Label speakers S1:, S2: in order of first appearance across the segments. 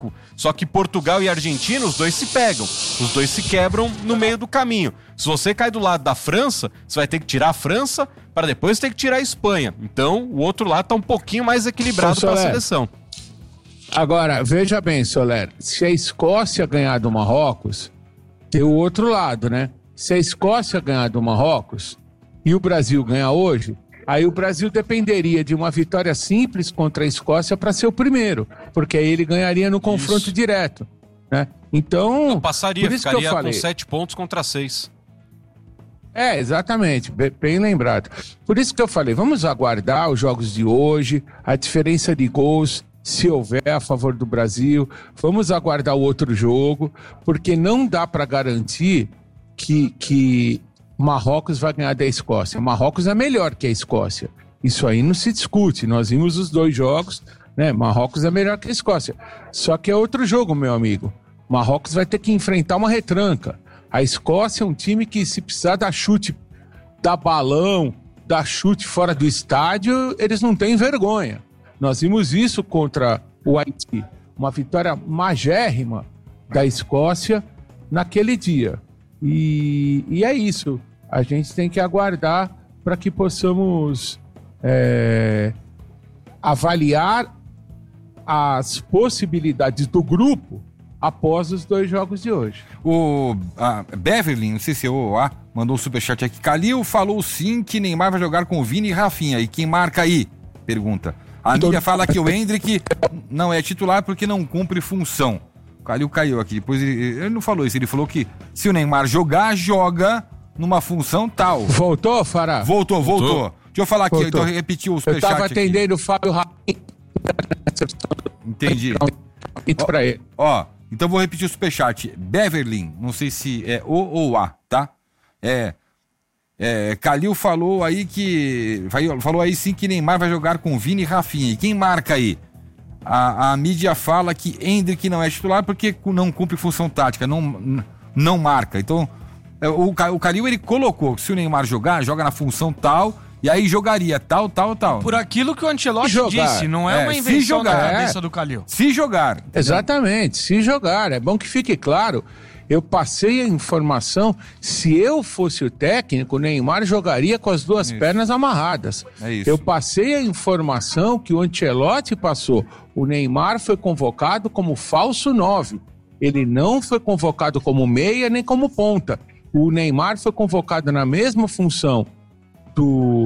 S1: Só que Portugal e Argentina, os dois se pegam. Os dois se quebram no meio do caminho. Se você cai do lado da França, você vai ter que tirar a França para depois ter que tirar a Espanha. Então, o outro lado tá um pouquinho mais equilibrado para a seleção.
S2: Agora, veja bem, Soler, se a Escócia ganhar do Marrocos, tem o outro lado, né? Se a Escócia ganhar do Marrocos e o Brasil ganhar hoje, aí o Brasil dependeria de uma vitória simples contra a Escócia para ser o primeiro, porque aí ele ganharia no confronto direto, né? Então,
S1: não passaria,
S2: por isso
S1: ficaria
S2: que eu falei,
S1: com 7 pontos contra 6.
S2: Exatamente, bem lembrado. Por isso que eu falei, vamos aguardar os jogos de hoje, a diferença de gols, se houver, a favor do Brasil. Vamos aguardar o outro jogo, porque não dá para garantir que Marrocos vai ganhar da Escócia. Marrocos é melhor que a Escócia. Isso aí não se discute. Nós vimos os dois jogos, né? Marrocos é melhor que a Escócia. Só que é outro jogo, meu amigo. Marrocos vai ter que enfrentar uma retranca. A Escócia é um time que, se precisar dar chute, dar balão, dar chute fora do estádio, eles não têm vergonha. Nós vimos isso contra o Haiti. Uma vitória magérrima da Escócia naquele dia. E é isso. A gente tem que aguardar para que possamos avaliar as possibilidades do grupo após os dois jogos de hoje.
S3: O Beverly, não sei se é o A, mandou um superchat aqui. Calil falou sim que Neymar vai jogar com o Vini e Rafinha. E quem marca aí? Pergunta. A mídia fala que o Endrick não é titular porque não cumpre função. O Calil caiu aqui. Depois ele não falou isso. Ele falou que se o Neymar jogar, joga numa função tal.
S2: Voltou, Fará?
S3: Voltou. Deixa eu falar aqui. Então eu repeti o superchat.
S2: Eu tava atendendo o Fábio Rafinha.
S3: Entendi.
S2: Pra ele.
S3: Então vou repetir o superchat. Beverly, não sei se é O ou A, tá? Calil falou aí falou aí sim que Neymar vai jogar com Vini e Rafinha. E quem marca aí? A mídia fala que Endrick não é titular porque não cumpre função tática, não marca. Então, o Calil ele colocou que se o Neymar jogar, joga na função tal, e aí jogaria tal.
S4: Por aquilo que o Ancelotti disse, não é uma invenção da cabeça do Calil.
S3: Se jogar.
S2: Exatamente, se jogar. É bom que fique claro. Eu passei a informação, se eu fosse o técnico, o Neymar jogaria com as duas pernas amarradas.
S3: É isso.
S2: Eu passei a informação que o Ancelotti passou. O Neymar foi convocado como falso 9. Ele não foi convocado como meia nem como ponta. O Neymar foi convocado na mesma função do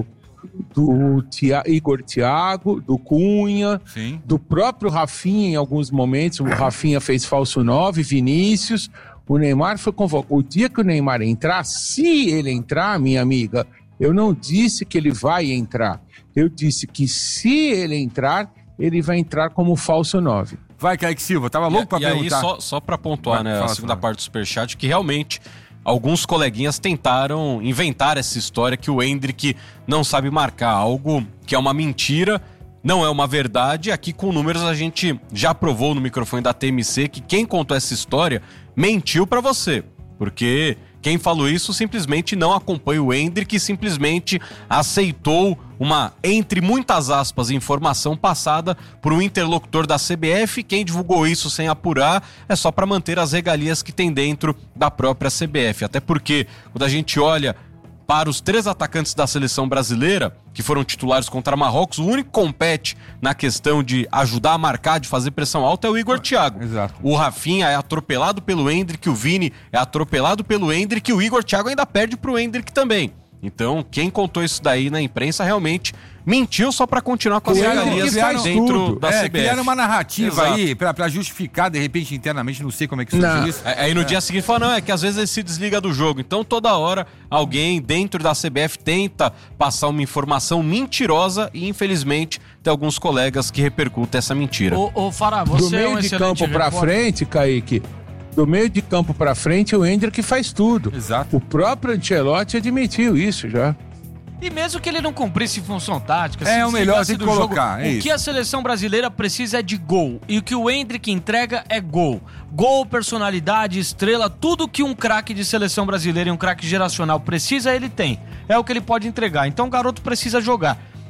S2: Igor Thiago, do Cunha,
S3: sim,
S2: do próprio Rafinha em alguns momentos. O Rafinha fez falso 9, Vinícius. O Neymar foi convocado. O dia que o Neymar entrar, se ele entrar, minha amiga, eu não disse que ele vai entrar. Eu disse que se ele entrar, ele vai entrar como falso 9.
S3: Vai, Kaique Silva, tava louco pra perguntar.
S1: E aí, só pra pontuar, né, a segunda parte do superchat, que realmente alguns coleguinhas tentaram inventar essa história que o Endrick não sabe marcar, algo que é uma mentira, não é uma verdade. Aqui com números a gente já provou no microfone da TMC que quem contou essa história mentiu pra você, porque quem falou isso simplesmente não acompanha o Endrick, simplesmente aceitou uma, entre muitas aspas, informação passada por um interlocutor da CBF. Quem divulgou isso sem apurar é só para manter as regalias que tem dentro da própria CBF. Até porque, quando a gente olha para os 3 atacantes da seleção brasileira, que foram titulares contra Marrocos, o único que compete na questão de ajudar a marcar, de fazer pressão alta, é o Igor Thiago.
S3: Exato.
S1: O Rafinha é atropelado pelo Endrick, o Vini é atropelado pelo Endrick, e o Igor Thiago ainda perde pro Endrick também. Então, quem contou isso daí na imprensa realmente mentiu só pra continuar com as regalias dentro da CBF.
S3: Criaram uma narrativa.
S1: Exato.
S3: Aí pra justificar, de repente, internamente, não sei como é que surgiu isso.
S1: Aí no dia seguinte fala, não, é que às vezes ele se desliga do jogo. Então toda hora alguém dentro da CBF tenta passar uma informação mentirosa e infelizmente tem alguns colegas que repercutem essa mentira.
S4: Ô Fará, você
S2: do meio de campo pra frente, Kaique, do meio de campo pra frente, o Endrick faz tudo.
S3: Exato.
S2: O próprio Ancelotti admitiu isso já.
S4: E mesmo que ele não cumprisse função tática,
S3: o melhor tem que colocar.
S4: O que a seleção brasileira precisa é de gol. E o que o Endrick entrega é gol. Gol, personalidade, estrela, tudo que um craque de seleção brasileira e um craque geracional precisa, ele tem. É o que ele pode entregar. Então o garoto precisa jogar.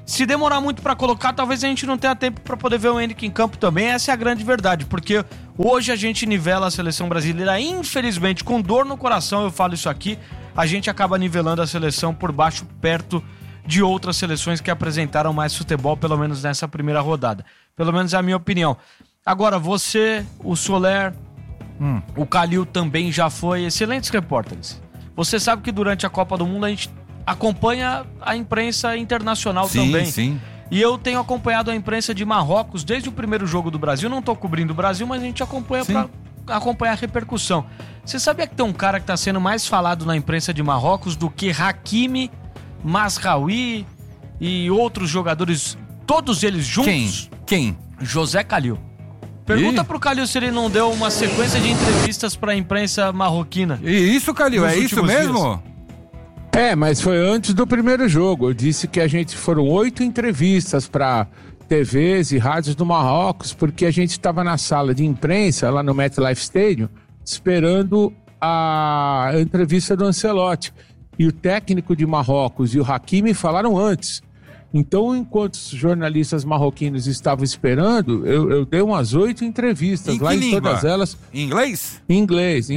S4: Se demorar muito pra colocar, talvez a gente não tenha tempo pra poder ver o Henrique em campo também. Essa é a grande verdade, porque hoje a gente nivela a seleção brasileira, infelizmente, com dor no coração, eu falo isso aqui, a gente acaba nivelando a seleção por baixo, perto de outras seleções que apresentaram mais futebol, pelo menos nessa primeira rodada. Pelo menos é a minha opinião. Agora, você, o Soler, o Calil também já foi excelentes repórteres. Você sabe que durante a Copa do Mundo a gente acompanha a imprensa internacional também.
S3: Sim.
S4: E eu tenho acompanhado a imprensa de Marrocos desde o primeiro jogo do Brasil. Não estou cobrindo o Brasil, mas a gente acompanha para acompanhar a repercussão. Você sabia que tem um cara que está sendo mais falado na imprensa de Marrocos do que Hakimi, Mazraoui e outros jogadores, todos eles juntos?
S3: Quem?
S4: José Calil. Pergunta pro Calil se ele não deu uma sequência de entrevistas pra imprensa marroquina.
S3: E isso, Calil, é isso mesmo?
S2: Dias. Mas foi antes do primeiro jogo. Eu disse que foram 8 entrevistas para TVs e rádios do Marrocos, porque a gente estava na sala de imprensa, lá no MetLife Stadium, esperando a entrevista do Ancelotti. E o técnico de Marrocos e o Hakimi falaram antes. Então, enquanto os jornalistas marroquinos estavam esperando, eu dei umas 8 entrevistas.
S3: Em
S2: lá
S3: que
S2: em
S3: língua?
S2: Todas elas.
S3: Em inglês?
S2: Inglês.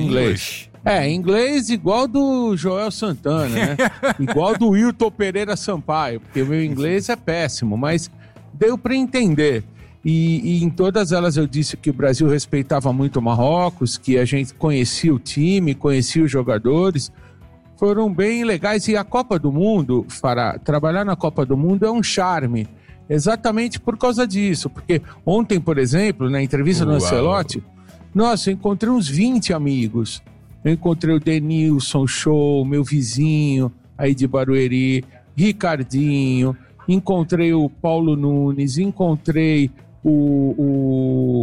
S2: Inglês igual do Joel Santana, né? Igual do Wilton Pereira Sampaio, porque o meu inglês é péssimo, mas deu para entender. E em todas elas eu disse que o Brasil respeitava muito o Marrocos, que a gente conhecia o time, conhecia os jogadores. Foram bem legais. E a Copa do Mundo, Fará, trabalhar na Copa do Mundo é um charme, exatamente por causa disso. Porque ontem, por exemplo, na entrevista do Ancelotti, nossa, eu encontrei uns 20 amigos. Eu encontrei o Denilson Show, meu vizinho aí de Barueri, Ricardinho, encontrei o Paulo Nunes, encontrei o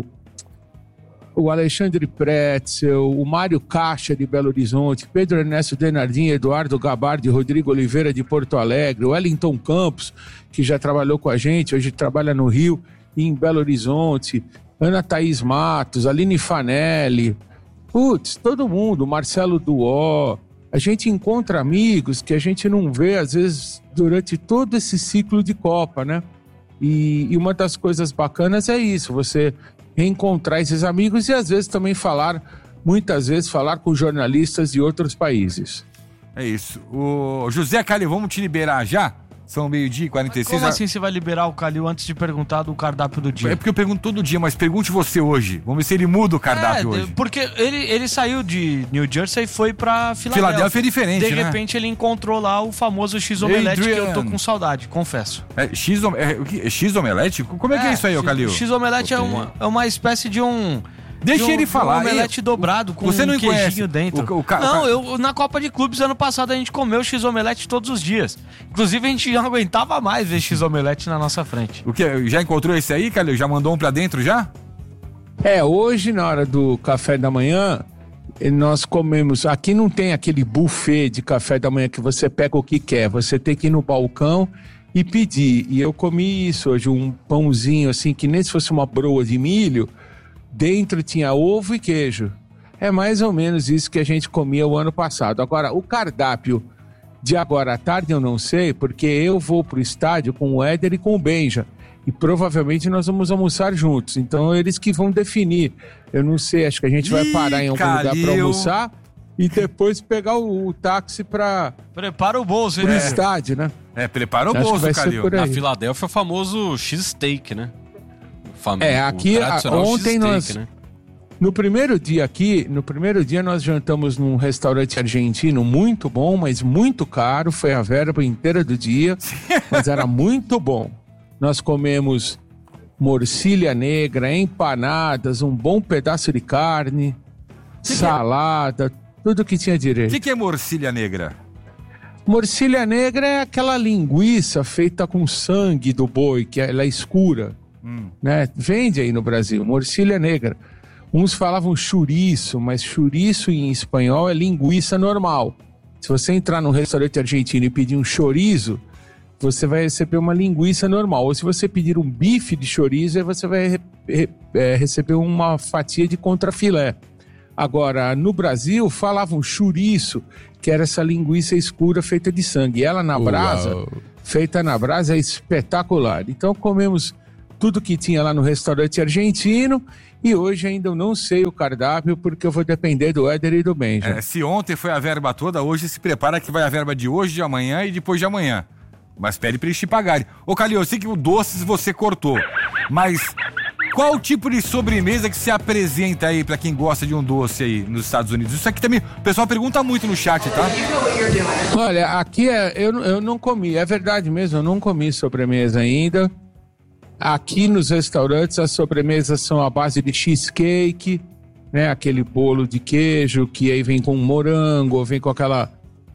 S2: Alexandre Pretzel, o Mário Caixa de Belo Horizonte, Pedro Ernesto Denardim, Eduardo Gabardi, Rodrigo Oliveira de Porto Alegre, o Wellington Campos, que já trabalhou com a gente, hoje trabalha no Rio e em Belo Horizonte, Ana Thaís Matos, Aline Fanelli, todo mundo, Marcelo Duó. A gente encontra amigos que a gente não vê, às vezes, durante todo esse ciclo de Copa, né? E uma das coisas bacanas é isso, você reencontrar esses amigos e às vezes também muitas vezes falar com jornalistas de outros países.
S3: É isso. O José Calil, vamos te liberar já? São 12h46.
S4: Como assim você vai liberar o Calil antes de perguntar do cardápio do dia?
S3: É porque eu pergunto todo dia, mas pergunte você hoje. Vamos ver se ele muda o cardápio hoje.
S4: Porque ele saiu de New Jersey e foi pra Filadélfia.
S3: Filadélfia é diferente,
S4: De repente ele encontrou lá o famoso X-Omelete, que eu tô com saudade, confesso.
S3: X-Omelete? Como é que é isso aí, Calil?
S4: X-Omelete é uma espécie de um...
S3: Deixa ele falar.
S4: Um omelete dobrado com
S3: você não
S4: um queijinho
S3: conhece
S4: dentro. Não, na Copa de Clubes ano passado a gente comeu X-Omelete todos os dias. Inclusive a gente não aguentava mais ver X-Omelete na nossa frente.
S3: O que? Já encontrou esse aí, Calil? Já mandou um pra dentro já?
S2: Hoje na hora do café da manhã nós comemos, aqui não tem aquele buffet de café da manhã que você pega o que quer, você tem que ir no balcão e pedir. E eu comi isso hoje, um pãozinho assim, que nem se fosse uma broa de milho. Dentro tinha ovo e queijo. É mais ou menos isso que a gente comia o ano passado. Agora, o cardápio de agora à tarde eu não sei, porque eu vou pro estádio com o Éder e com o Benja. E provavelmente nós vamos almoçar juntos. Então, eles que vão definir. Eu não sei, acho que a gente vai parar em algum lugar para almoçar e depois pegar o táxi para...
S4: Prepara o bolso,
S2: pro estádio, né?
S3: Prepara o bolso, Calil.
S1: Na Filadélfia, o famoso X-Steak, né?
S2: Aqui ontem nós, né? No primeiro dia nós jantamos num restaurante argentino muito bom, mas muito caro, foi a verba inteira do dia, mas era muito bom. Nós comemos morcilha negra, empanadas, um bom pedaço de carne, salada, tudo que tinha direito.
S3: O que é morcilha negra?
S2: Morcilha negra é aquela linguiça feita com sangue do boi, que ela é escura. Né? Vende aí no Brasil, morcilha negra. Uns falavam chouriço, mas chouriço em espanhol é linguiça normal. Se você entrar num restaurante argentino e pedir um chorizo, você vai receber uma linguiça normal. Ou se você pedir um bife de chorizo, aí você vai receber uma fatia de contrafilé. Agora, no Brasil, falavam chouriço, que era essa linguiça escura feita de sangue. E ela na brasa feita na brasa, é espetacular. Então comemos tudo que tinha lá no restaurante argentino e hoje ainda eu não sei o cardápio porque eu vou depender do Éder e do Benja.
S3: Se ontem foi a verba toda, hoje se prepara que vai a verba de hoje, de amanhã e depois de amanhã. Mas pede pra eles te pagarem. Ô, Calil, eu sei que o doces você cortou, mas qual o tipo de sobremesa que se apresenta aí pra quem gosta de um doce aí nos Estados Unidos? Isso aqui também, o pessoal pergunta muito no chat, tá?
S2: Olha, aqui eu não comi, é verdade mesmo, eu não comi sobremesa ainda. Aqui nos restaurantes as sobremesas são à base de cheesecake, né? Aquele bolo de queijo que aí vem com morango, vem com aquela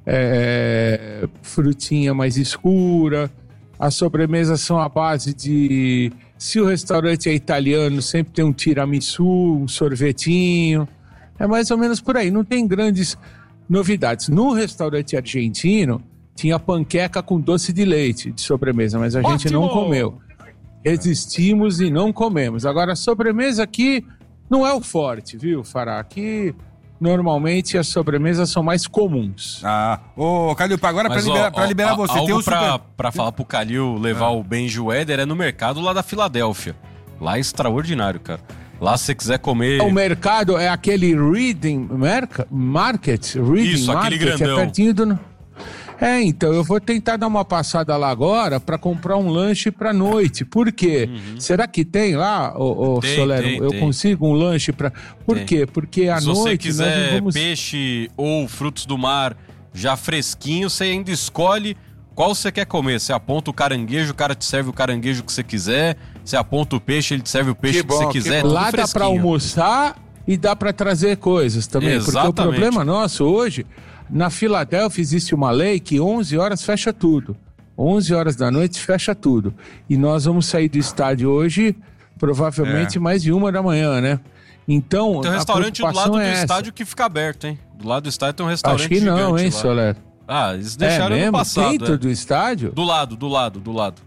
S2: frutinha mais escura. As sobremesas são à base de... Se o restaurante é italiano, sempre tem um tiramisu, um sorvetinho. É mais ou menos por aí, não tem grandes novidades. No restaurante argentino, tinha panqueca com doce de leite de sobremesa, mas a gente não comeu. Resistimos e não comemos. Agora, a sobremesa aqui não é o forte, viu, Fará? Aqui... Normalmente as sobremesas são mais comuns.
S3: Ô, Calil, agora pra liberar você,
S1: algo
S3: tem um
S1: pra falar pro Calil levar o Benji e o Éder é no mercado lá da Filadélfia. Lá é extraordinário, cara. Lá se você quiser comer...
S2: O mercado é aquele Reading Market?
S1: Isso, aquele grandão.
S2: É pertinho do... então, eu vou tentar dar uma passada lá agora para comprar um lanche para noite. Por quê? Será que tem lá, Solero? Eu consigo um lanche para... Por quê? Porque à noite...
S1: Se você quiser peixe ou frutos do mar já fresquinho, você ainda escolhe qual você quer comer. Você aponta o caranguejo, o cara te serve o caranguejo que você quiser. Você aponta o peixe, ele te serve o peixe que você quiser.
S2: Lá dá para almoçar e dá para trazer coisas também.
S1: Exatamente.
S2: Porque o problema nosso hoje... Na Filadélfia existe uma lei que 11 horas fecha tudo. 11 horas da noite fecha tudo. E nós vamos sair do estádio hoje, provavelmente mais de 1 da manhã, né? Então,
S1: tem um restaurante do lado do estádio que fica aberto, hein? Do lado do estádio tem um restaurante
S2: gigante. Acho que não, hein, Soler?
S1: Eles deixaram no passado.
S2: Dentro do estádio?
S1: Do lado.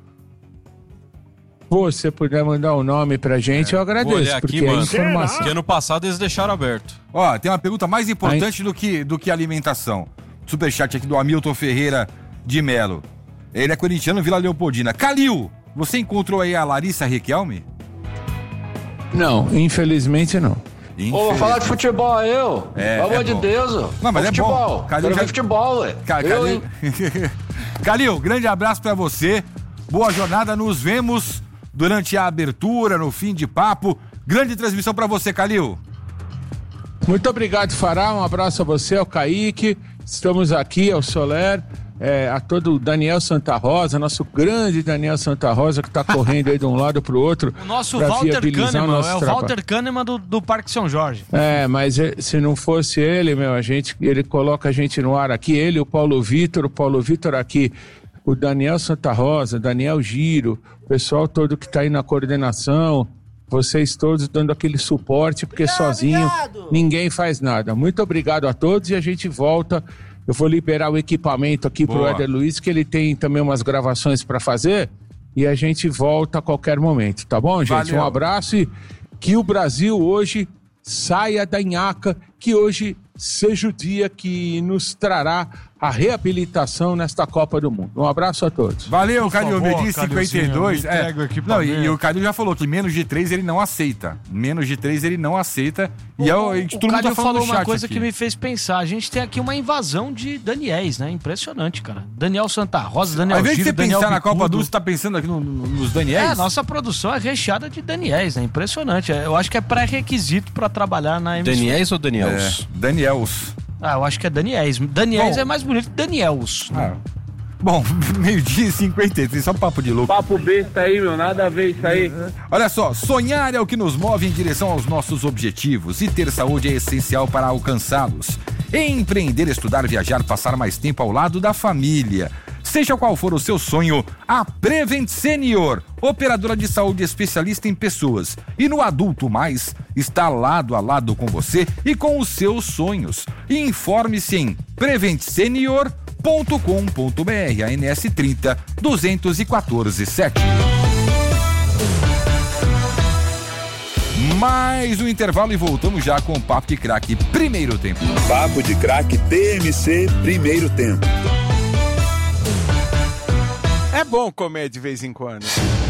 S2: Pô, se você puder mandar o nome pra gente, eu agradeço,
S1: aqui,
S2: porque
S1: mano,
S2: a informação...
S1: Porque ano passado eles deixaram aberto.
S3: Ó, tem uma pergunta mais importante do que alimentação. Superchat aqui do Hamilton Ferreira de Melo. Ele é corintiano, Vila Leopoldina. Calil, você encontrou aí a Larissa Riquelme?
S2: Não, infelizmente não.
S5: Vou falar de futebol aí, eu. Pelo amor de Deus, ó.
S3: Não, mas
S5: futebol.
S3: Bom. Calil
S5: ver futebol, ué.
S3: Calil, grande abraço pra você. Boa jornada, nos vemos durante a abertura, no fim de papo. Grande transmissão pra você, Calil.
S2: Muito obrigado, Fará. Um abraço a você, ao Kaique. Estamos aqui, ao Soler, a todo o Daniel Santa Rosa, nosso grande Daniel Santa Rosa, que está correndo aí de um lado para o outro.
S4: O nosso Walter Kahneman, Walter Kahneman do Parque São Jorge.
S2: Mas se não fosse ele, ele coloca a gente no ar aqui, ele, o Paulo Vitor aqui, o Daniel Santa Rosa, Daniel Giro, o pessoal todo que está aí na coordenação, vocês todos dando aquele suporte, porque sozinho ninguém faz nada. Muito obrigado a todos e a gente volta. Eu vou liberar o equipamento aqui pro Éder Luiz, que ele tem também umas gravações para fazer, e a gente volta a qualquer momento, tá bom, gente? Valeu. Um abraço e que o Brasil hoje saia da nhaca, que hoje seja o dia que nos trará a reabilitação nesta Copa do Mundo. Um abraço a todos.
S3: Valeu, Calil, Medi 52. E o Calil já falou que menos de 3 ele não aceita. Menos de 3 ele não aceita.
S4: O Calil falou uma coisa que me fez pensar. A gente tem aqui uma invasão de Daniéis, né? Impressionante, cara. Daniel Santa Rosa, Daniel Giro,
S3: Ao invés de você
S4: Daniel
S3: pensar
S4: Bicudo.
S3: na Copa do Mundo, você tá pensando aqui nos Daniéis?
S4: A nossa produção é recheada de Daniéis, né? Impressionante. Eu acho que é pré-requisito pra trabalhar na emissora.
S1: Daniéis ou Daniels?
S3: Daniels.
S4: Eu acho que é Daniéis. Daniéis é mais bonito que Daniels.
S3: Bom, 12h53, só papo de louco.
S6: Papo besta aí, meu, nada a ver isso aí.
S3: Olha só, sonhar é o que nos move em direção aos nossos objetivos e ter saúde é essencial para alcançá-los. Empreender, estudar, viajar, passar mais tempo ao lado da família. Seja qual for o seu sonho, a Prevent Senior, operadora de saúde especialista em pessoas. E no Adulto Mais, está lado a lado com você e com os seus sonhos. Informe-se em preventsenior.com.br, ANS 30 214 7. Mais um intervalo e voltamos já com o Papo de Craque Primeiro Tempo.
S7: Papo de Craque TMC Primeiro Tempo.
S2: É bom comer de vez em quando.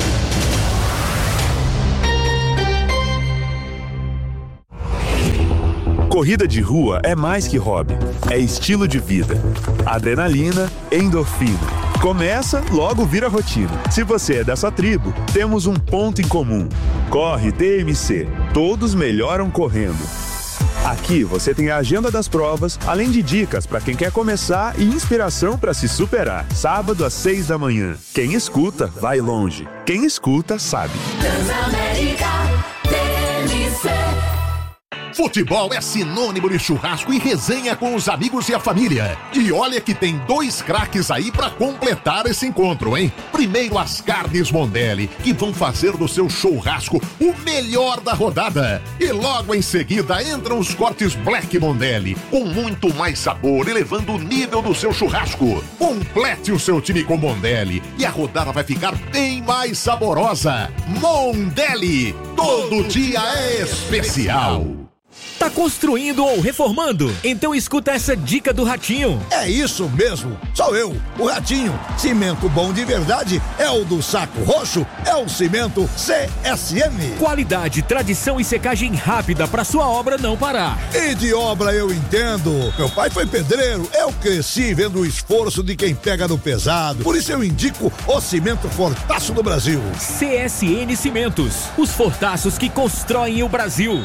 S7: Corrida de rua é mais que hobby, é estilo de vida. Adrenalina, endorfina. Começa, logo vira rotina. Se você é dessa tribo, temos um ponto em comum. Corre TMC. Todos melhoram correndo. Aqui você tem a agenda das provas, além de dicas para quem quer começar e inspiração para se superar. Sábado às 6 da manhã. Quem escuta, vai longe. Quem escuta, sabe.
S8: Transamérica TMC.
S9: Futebol é sinônimo de churrasco e resenha com os amigos e a família. E olha que tem 2 craques aí pra completar esse encontro, hein? Primeiro as carnes Mondelli, que vão fazer do seu churrasco o melhor da rodada. E logo em seguida entram os cortes Black Mondelli, com muito mais sabor, elevando o nível do seu churrasco. Complete o seu time com Mondelli e a rodada vai ficar bem mais saborosa. Mondelli, todo dia é especial.
S10: Tá construindo ou reformando? Então escuta essa dica do Ratinho.
S11: É isso mesmo, sou eu, o Ratinho. Cimento bom de verdade é o do Saco Roxo, é o cimento CSM.
S10: Qualidade, tradição e secagem rápida pra sua obra não parar.
S11: E de obra eu entendo. Meu pai foi pedreiro, eu cresci vendo o esforço de quem pega no pesado. Por isso eu indico o cimento Fortaço do Brasil.
S10: CSN Cimentos, os fortaços que constroem o Brasil.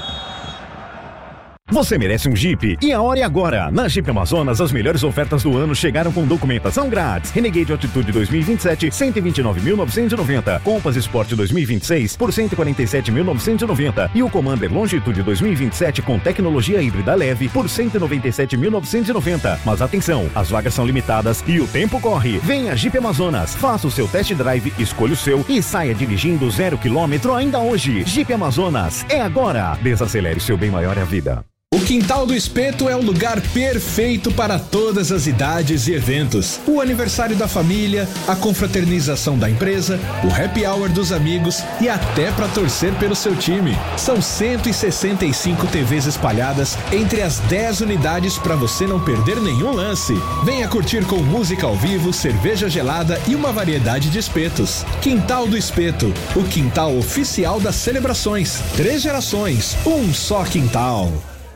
S12: Você merece um Jeep e a hora é agora. Na Jeep Amazonas, as melhores ofertas do ano chegaram com documentação grátis. Renegade Altitude 2027, 129.990. Compass Sport 2026 por 147.990. E o Commander Longitude 2027 com tecnologia híbrida leve por 197.990. Mas atenção, as vagas são limitadas e o tempo corre. Venha Jeep Amazonas, faça o seu test drive, escolha o seu e saia dirigindo 0 km ainda hoje. Jeep Amazonas, é agora. Desacelere, seu bem maior é a vida.
S13: O Quintal do Espeto é o lugar perfeito para todas as idades e eventos. O aniversário da família, a confraternização da empresa, o happy hour dos amigos e até para torcer pelo seu time. São 165 TVs espalhadas entre as 10 unidades para você não perder nenhum lance. Venha curtir com música ao vivo, cerveja gelada e uma variedade de espetos. Quintal do Espeto, o quintal oficial das celebrações. 3 gerações, um só quintal.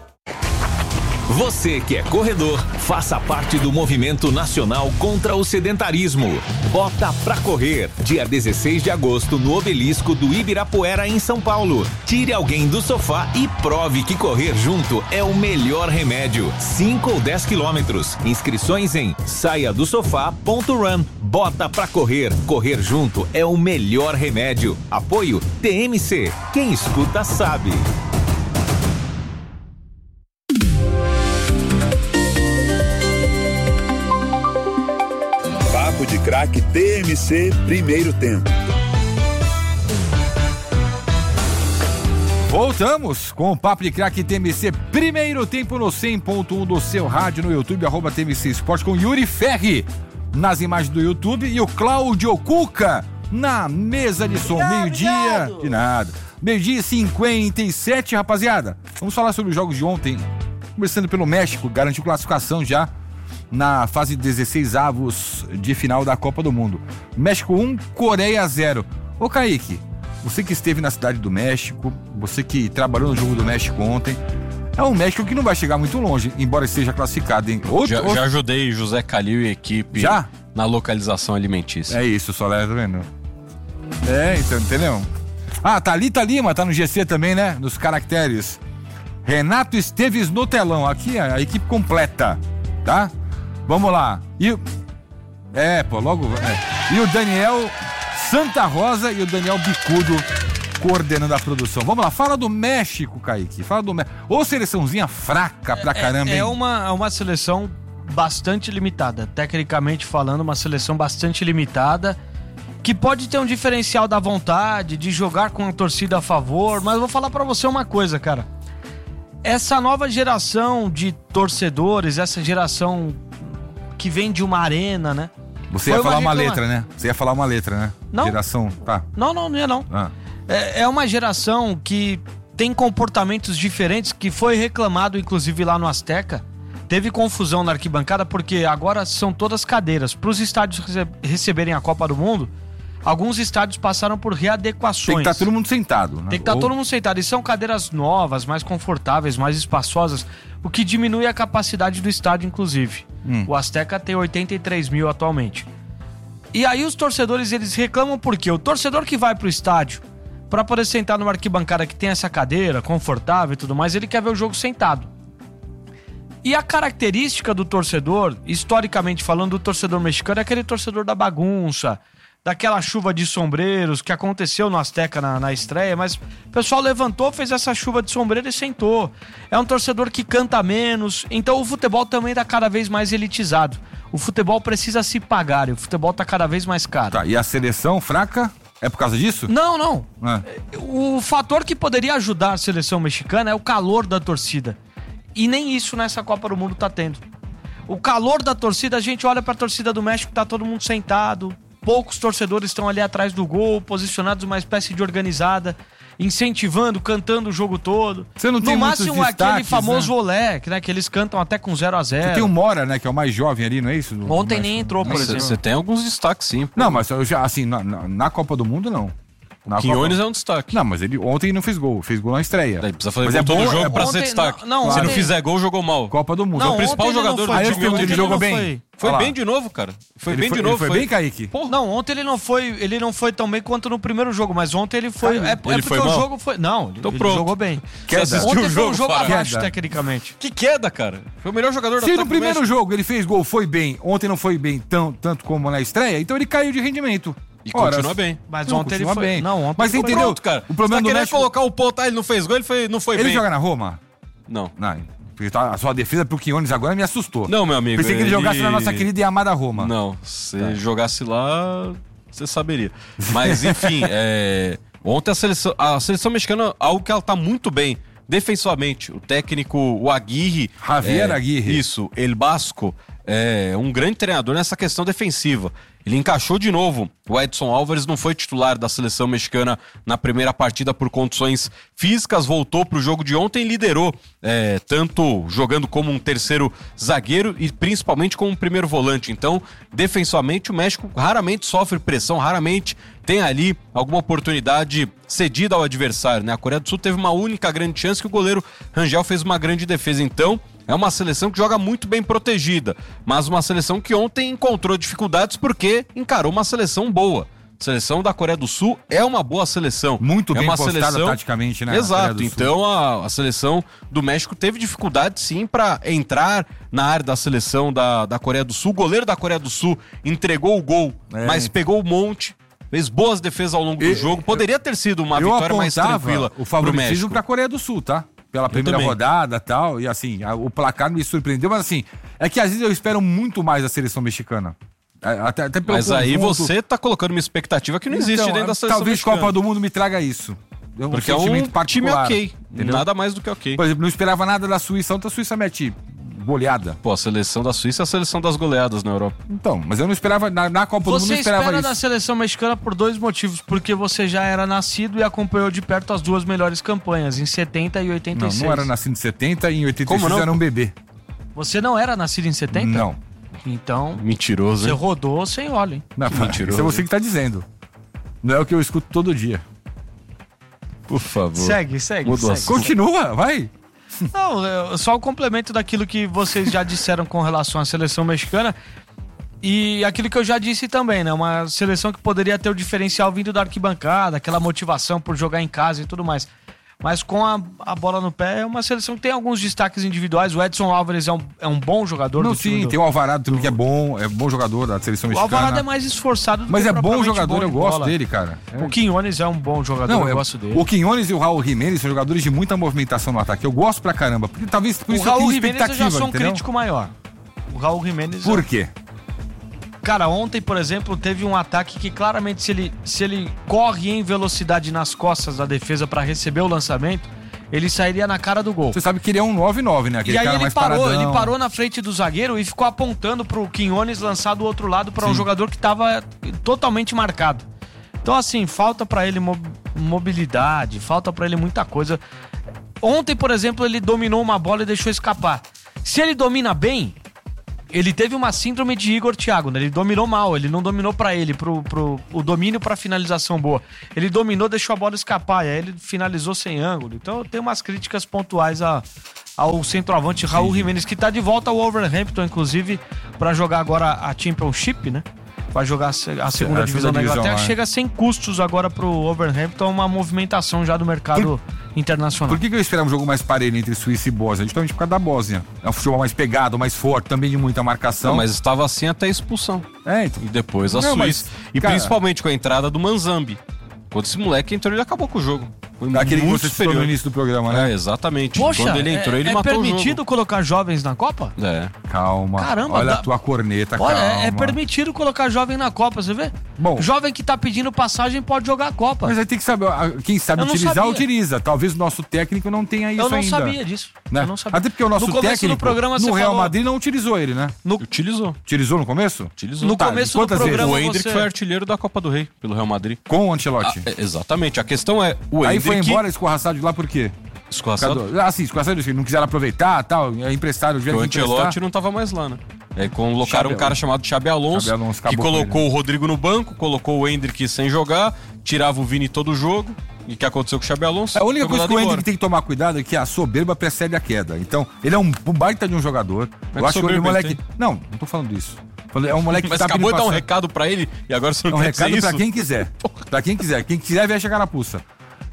S10: Você que é corredor, faça parte do Movimento Nacional contra o Sedentarismo. Bota pra correr, dia 16 de agosto no Obelisco do Ibirapuera, em São Paulo. Tire alguém do sofá e prove que correr junto é o melhor remédio. 5 ou 10 quilômetros. Inscrições em saiadosofá.run. Bota pra correr, correr junto é o melhor remédio. Apoio TMC, quem escuta sabe.
S7: De craque TMC, primeiro tempo.
S3: Voltamos com o Papo de Craque TMC, primeiro tempo no 100.1 do seu rádio, no YouTube, @TMC Esporte, com Yuri Ferri nas imagens do YouTube e o Cláudio Cuca na mesa de som. Meio-dia, de nada. Meio-dia e 57, rapaziada. Vamos falar sobre os jogos de ontem. Começando pelo México, garantiu classificação já na fase 16 avos de final da Copa do Mundo. México 1, Coreia 0. Ô Kaique, você que esteve na cidade do México, você que trabalhou no jogo do México ontem, é um México que não vai chegar muito longe, embora esteja classificado em
S1: já ajudei José Calil e equipe
S3: já?
S1: Na localização alimentícia.
S3: É isso, Soler, tá vendo? É, então, entendeu? Ah, Thalita Lima tá no GC também, né? Nos caracteres. Renato Esteves no telão. Aqui a equipe completa, tá? Vamos lá. E o Daniel Santa Rosa e o Daniel Bicudo coordenando a produção. Vamos lá, fala do México, Kaique. Fala do México. Ô, seleçãozinha fraca pra caramba, hein?
S4: É uma seleção bastante limitada. Tecnicamente falando, uma seleção bastante limitada, que pode ter um diferencial da vontade, de jogar com a torcida a favor, mas eu vou falar pra você uma coisa, cara. Essa nova geração de torcedores, essa geração que vem de uma arena, né?
S3: Você ia falar uma letra, né? Você ia falar uma letra, né?
S4: Não.
S3: Geração, tá.
S4: Não ia não.
S3: Ah.
S4: É uma geração que tem comportamentos diferentes, que foi reclamado, inclusive, lá no Azteca. teve confusão na arquibancada porque agora são todas cadeiras. Para os estádios receberem a Copa do Mundo, alguns estádios passaram por readequações.
S3: Tem que estar todo mundo sentado, né?
S4: Tem que estar todo mundo sentado. E são cadeiras novas, mais confortáveis, mais espaçosas, o que diminui a capacidade do estádio, inclusive. O Azteca tem 83 mil atualmente. E aí os torcedores, eles reclamam porque o torcedor que vai pro estádio para poder sentar numa arquibancada que tem essa cadeira confortável e tudo mais, ele quer ver o jogo sentado. E a característica do torcedor, historicamente falando, do torcedor mexicano é aquele torcedor da bagunça, daquela chuva de sombreiros que aconteceu no Azteca na estreia, mas o pessoal levantou, fez essa chuva de sombreiro e sentou. É um torcedor que canta menos, então o futebol também está cada vez mais elitizado. O futebol precisa se pagar e o futebol está cada vez mais caro.
S3: Tá, e a seleção fraca é por causa disso?
S4: Não. O fator que poderia ajudar a seleção mexicana é o calor da torcida. E nem isso nessa Copa do Mundo tá tendo. O calor da torcida, a gente olha pra torcida do México, tá todo mundo sentado, poucos torcedores estão ali atrás do gol, posicionados uma espécie de organizada, incentivando, cantando o jogo todo.
S3: Você não tem
S4: no máximo
S3: destaques,
S4: aquele famoso
S3: né?
S4: olé, né, que eles cantam até com 0-0.
S3: Você tem o Mora, né, que é o mais jovem ali, não é isso?
S4: Ontem nem entrou, por exemplo.
S1: Você tem alguns destaques, sim.
S3: Não, mas eu já, assim, na Copa do Mundo, não.
S1: Quinones é um destaque.
S3: Não, mas ele ontem não fez gol na estreia.
S1: Daí precisa fazer gol todo jogo pra ser destaque. Se não fizer gol, jogou mal.
S3: Copa do Mundo.
S1: É o principal jogador do time.
S3: Ele jogou bem.
S1: Foi bem de novo, cara. Foi bem de novo.
S3: Foi bem, Kaique?
S4: Não, ontem ele não foi tão bem quanto no primeiro jogo, mas ontem ele foi...
S1: Ele
S4: porque
S1: foi
S4: o
S1: mal?
S4: jogo foi... Não, ele jogou bem.
S1: Ontem
S4: foi um jogo abaixo, tecnicamente.
S1: Que queda, cara. Foi o melhor jogador do
S3: Se no primeiro jogo ele fez gol, foi bem, ontem não foi bem tanto como na estreia, então ele caiu de rendimento.
S1: E continua bem.
S4: Mas ontem ele foi
S3: bem.
S4: Não, ontem
S3: mas entendeu?
S1: Pronto, cara.
S3: O problema
S1: você tá
S3: do
S1: querendo
S3: México...
S1: colocar o ponto, ele não fez gol, ele não foi bem.
S3: Ele joga na Roma?
S1: Não.
S3: Porque a sua defesa pro Quinones agora me assustou.
S1: Não, meu amigo.
S3: Pensei que ele jogasse na nossa querida e amada Roma.
S1: Não, se jogasse lá, você saberia. Mas, enfim, ontem a seleção mexicana, algo que ela tá muito bem defensivamente. O técnico, o Aguirre...
S3: Javier Aguirre.
S1: Isso, El Basco, é um grande treinador nessa questão defensiva. Ele encaixou de novo. O Edson Álvares não foi titular da seleção mexicana na primeira partida por condições físicas, voltou para o jogo de ontem e liderou, tanto jogando como um terceiro zagueiro e principalmente como um primeiro volante. Então, defensivamente, o México raramente sofre pressão, raramente tem ali alguma oportunidade cedida ao adversário, né? A Coreia do Sul teve uma única grande chance que o goleiro Rangel fez uma grande defesa. Então, é uma seleção que joga muito bem protegida, mas uma seleção que ontem encontrou dificuldades porque encarou uma seleção boa. A seleção da Coreia do Sul é uma boa seleção.
S3: Muito bem
S1: uma
S3: postada
S1: seleção...
S3: taticamente, né?
S1: Exato, então a seleção do México teve dificuldade sim para entrar na área da seleção da Coreia do Sul. O goleiro da Coreia do Sul entregou o gol, mas pegou o monte. Fez boas defesas ao longo do jogo. Poderia ter sido uma vitória mais tranquila
S3: o favoritismo pra Coreia do Sul, tá? Pela primeira rodada e tal. E assim, o placar me surpreendeu. Mas assim, é que às vezes eu espero muito mais da seleção mexicana. Até pelo
S1: mas aí você tá colocando uma expectativa que não existe dentro da seleção
S3: talvez
S1: mexicana.
S3: Copa do Mundo me traga isso.
S1: Porque é um time ok. Entendeu? Nada mais do que ok.
S3: Por exemplo, não esperava nada da Suíça. Ontem a Suíça mete goleada.
S1: Pô, a seleção da Suíça é a seleção das goleadas na Europa.
S3: Então, mas eu não esperava, na Copa do Mundo não esperava isso.
S4: Você espera da seleção mexicana por dois motivos. Porque você já era nascido e acompanhou de perto as duas melhores campanhas, em 70 e 86.
S3: Não era nascido em 70 e em 86 era um bebê.
S4: Você não era nascido em 70?
S3: Não.
S4: Então...
S1: Mentiroso,
S4: hein? Você
S1: hein?
S4: rodou sem óleo, hein?
S3: Não, mentiroso. Isso é você que tá dizendo. Não é o que eu escuto todo dia.
S1: Por favor.
S4: Segue.
S3: Continua, vai.
S4: Não, só o complemento daquilo que vocês já disseram com relação à seleção mexicana e aquilo que eu já disse também, né? Uma seleção que poderia ter o diferencial vindo da arquibancada, aquela motivação por jogar em casa e tudo mais. Mas com a bola no pé, é uma seleção que tem alguns destaques individuais. O Edson Álvares é um bom jogador.
S3: Não, sim, tem o Alvarado também que é bom jogador da seleção mexicana.
S4: O Alvarado é mais esforçado do
S3: mas
S4: que
S3: é bom jogador, eu gosto dele, cara.
S4: O Quinones é um bom jogador, eu gosto dele.
S3: O Quinones e o Raul Jiménez são jogadores de muita movimentação no ataque. Eu gosto pra caramba. Porque talvez por isso
S4: o Raul Jiménez eu já sou um crítico maior. O Raul Jiménez...
S3: Por quê?
S4: Cara, ontem, por exemplo, teve um ataque que claramente se ele corre em velocidade nas costas da defesa pra receber o lançamento, ele sairia na cara do gol.
S3: Você sabe que ele é um 9-9, né? Aquele
S4: e aí
S3: cara
S4: ele
S3: mais
S4: parou,
S3: paradão.
S4: ele parou na frente do zagueiro e ficou apontando pro Quinones lançar do outro lado pra um jogador que tava totalmente marcado. Então, assim, falta pra ele mobilidade, falta pra ele muita coisa. Ontem, por exemplo, ele dominou uma bola e deixou escapar. Se ele domina bem, ele teve uma síndrome de Igor Thiago, né? Ele dominou mal, ele não dominou pra ele, o domínio pra finalização boa. Ele dominou, deixou a bola escapar, e aí ele finalizou sem ângulo. Então eu tenho umas críticas pontuais ao centroavante Raul Jimenez, que tá de volta ao Wolverhampton, inclusive, pra jogar agora a Championship, né? Vai jogar a segunda divisão da Inglaterra. Chega sem custos agora pro Wolverhampton, uma movimentação já do mercado internacional.
S3: Por que eu esperava um jogo mais parelho entre Suíça e Bósnia? Justamente por causa da Bósnia. É um futebol mais pegado, mais forte, também de muita marcação.
S1: Não, mas estava assim até a expulsão.
S3: Então.
S1: E depois a Suíça. Mas, e principalmente com a entrada do Manzambi. Quando esse moleque entrou, ele acabou com o jogo.
S3: Aquele que você citou no início do programa, né?
S1: Exatamente.
S4: Poxa,
S1: quando ele entrou, ele matou o jogo.
S4: É permitido colocar jovens na Copa?
S3: Calma.
S4: Caramba.
S3: Olha a tua corneta,
S4: olha,
S3: calma.
S4: É permitido colocar jovem na Copa, você vê?
S3: Bom.
S4: Jovem que tá pedindo passagem pode jogar a Copa.
S3: Mas aí tem que saber, quem sabe utilizar, utiliza. Talvez o nosso técnico não tenha isso ainda.
S4: Eu não sabia disso.
S3: Né?
S4: Eu não sabia.
S3: Até porque o nosso técnico no Real Madrid não utilizou ele, né?
S1: Utilizou.
S3: Utilizou no começo?
S1: Utilizou.
S4: No começo do programa
S1: o Endrick foi artilheiro da Copa do Rei pelo Real Madrid.
S3: Com o Ancelotti.
S1: Exatamente. A questão é o Endrick...
S3: Aí foi embora escorraçado de lá por quê?
S1: Escorraçado?
S3: Sim, escorraçado, não quiseram aproveitar, tal, emprestaram.
S1: O Ancelotti não tava mais lá, né? Aí colocaram um cara chamado Xabi Alonso que colocou o Rodrigo no banco, colocou o Endrick sem jogar, tirava o Vini todo o jogo. E o que aconteceu com o Xabi Alonso?
S3: A única coisa que o Endrick tem que tomar cuidado é que a soberba precede a queda. Então, ele é um baita de um jogador. Eu acho que ele é um moleque... Não tô falando disso. É um moleque que
S1: tá acabou de dar um recado pra ele e agora você não quer dizer isso?
S3: É um recado pra quem quiser. Pra quem quiser. Quem quiser vai chegar na pulsa.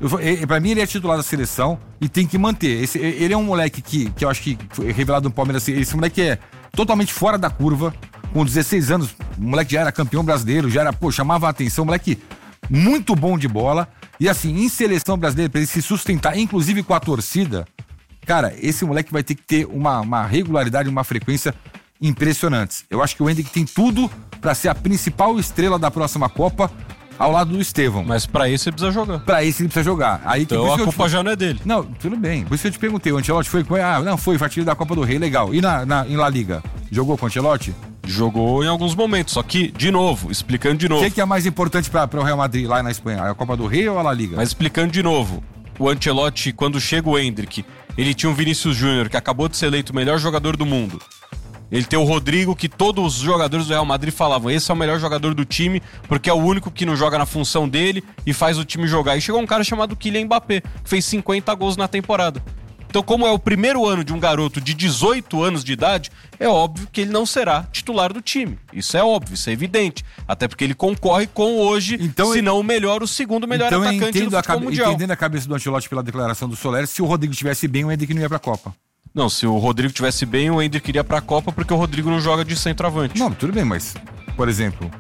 S3: Pra mim ele é titular da seleção e tem que manter. Ele é um moleque que eu acho que foi revelado no Palmeiras. Esse moleque é totalmente fora da curva. Com 16 anos, o moleque já era campeão brasileiro, já era, chamava a atenção. Moleque muito bom de bola. E assim, em seleção brasileira, pra ele se sustentar, inclusive com a torcida, cara, esse moleque vai ter que ter uma regularidade, uma frequência impressionantes. Eu acho que o Endrick tem tudo pra ser a principal estrela da próxima Copa, ao lado do Estevão.
S1: Mas pra isso ele precisa jogar.
S3: Pra isso ele precisa jogar. Aí,
S1: então a culpa já não é dele.
S3: Não, tudo bem. Por isso eu te perguntei, o Ancelotti foi com ele? Não, foi artilheiro da Copa do Rei, legal. E em La Liga? Jogou com o Ancelotti?
S1: Jogou em alguns momentos, só que, de novo, explicando de novo.
S3: O que é mais importante para o Real Madrid lá na Espanha? A Copa do Rei ou a La Liga?
S1: Mas explicando de novo, o Ancelotti, quando chega o Endrick, ele tinha um Vinícius Júnior, que acabou de ser eleito o melhor jogador do mundo. Ele tem o Rodrigo, que todos os jogadores do Real Madrid falavam, esse é o melhor jogador do time, porque é o único que não joga na função dele e faz o time jogar. E chegou um cara chamado Kylian Mbappé, que fez 50 gols na temporada. Então, como é o primeiro ano de um garoto de 18 anos de idade, é óbvio que ele não será titular do time. Isso é óbvio, isso é evidente. Até porque ele concorre com hoje, se não o melhor, o segundo melhor atacante do futebol mundial.
S3: Entendendo a cabeça do Ancelotti pela declaração do Soler, se o Rodrigo estivesse bem, o Endrick não ia pra Copa.
S1: Não, se o Rodrigo estivesse bem, o Endrick iria pra Copa porque o Rodrigo não joga de centroavante.
S3: Não, tudo bem, mas, por exemplo,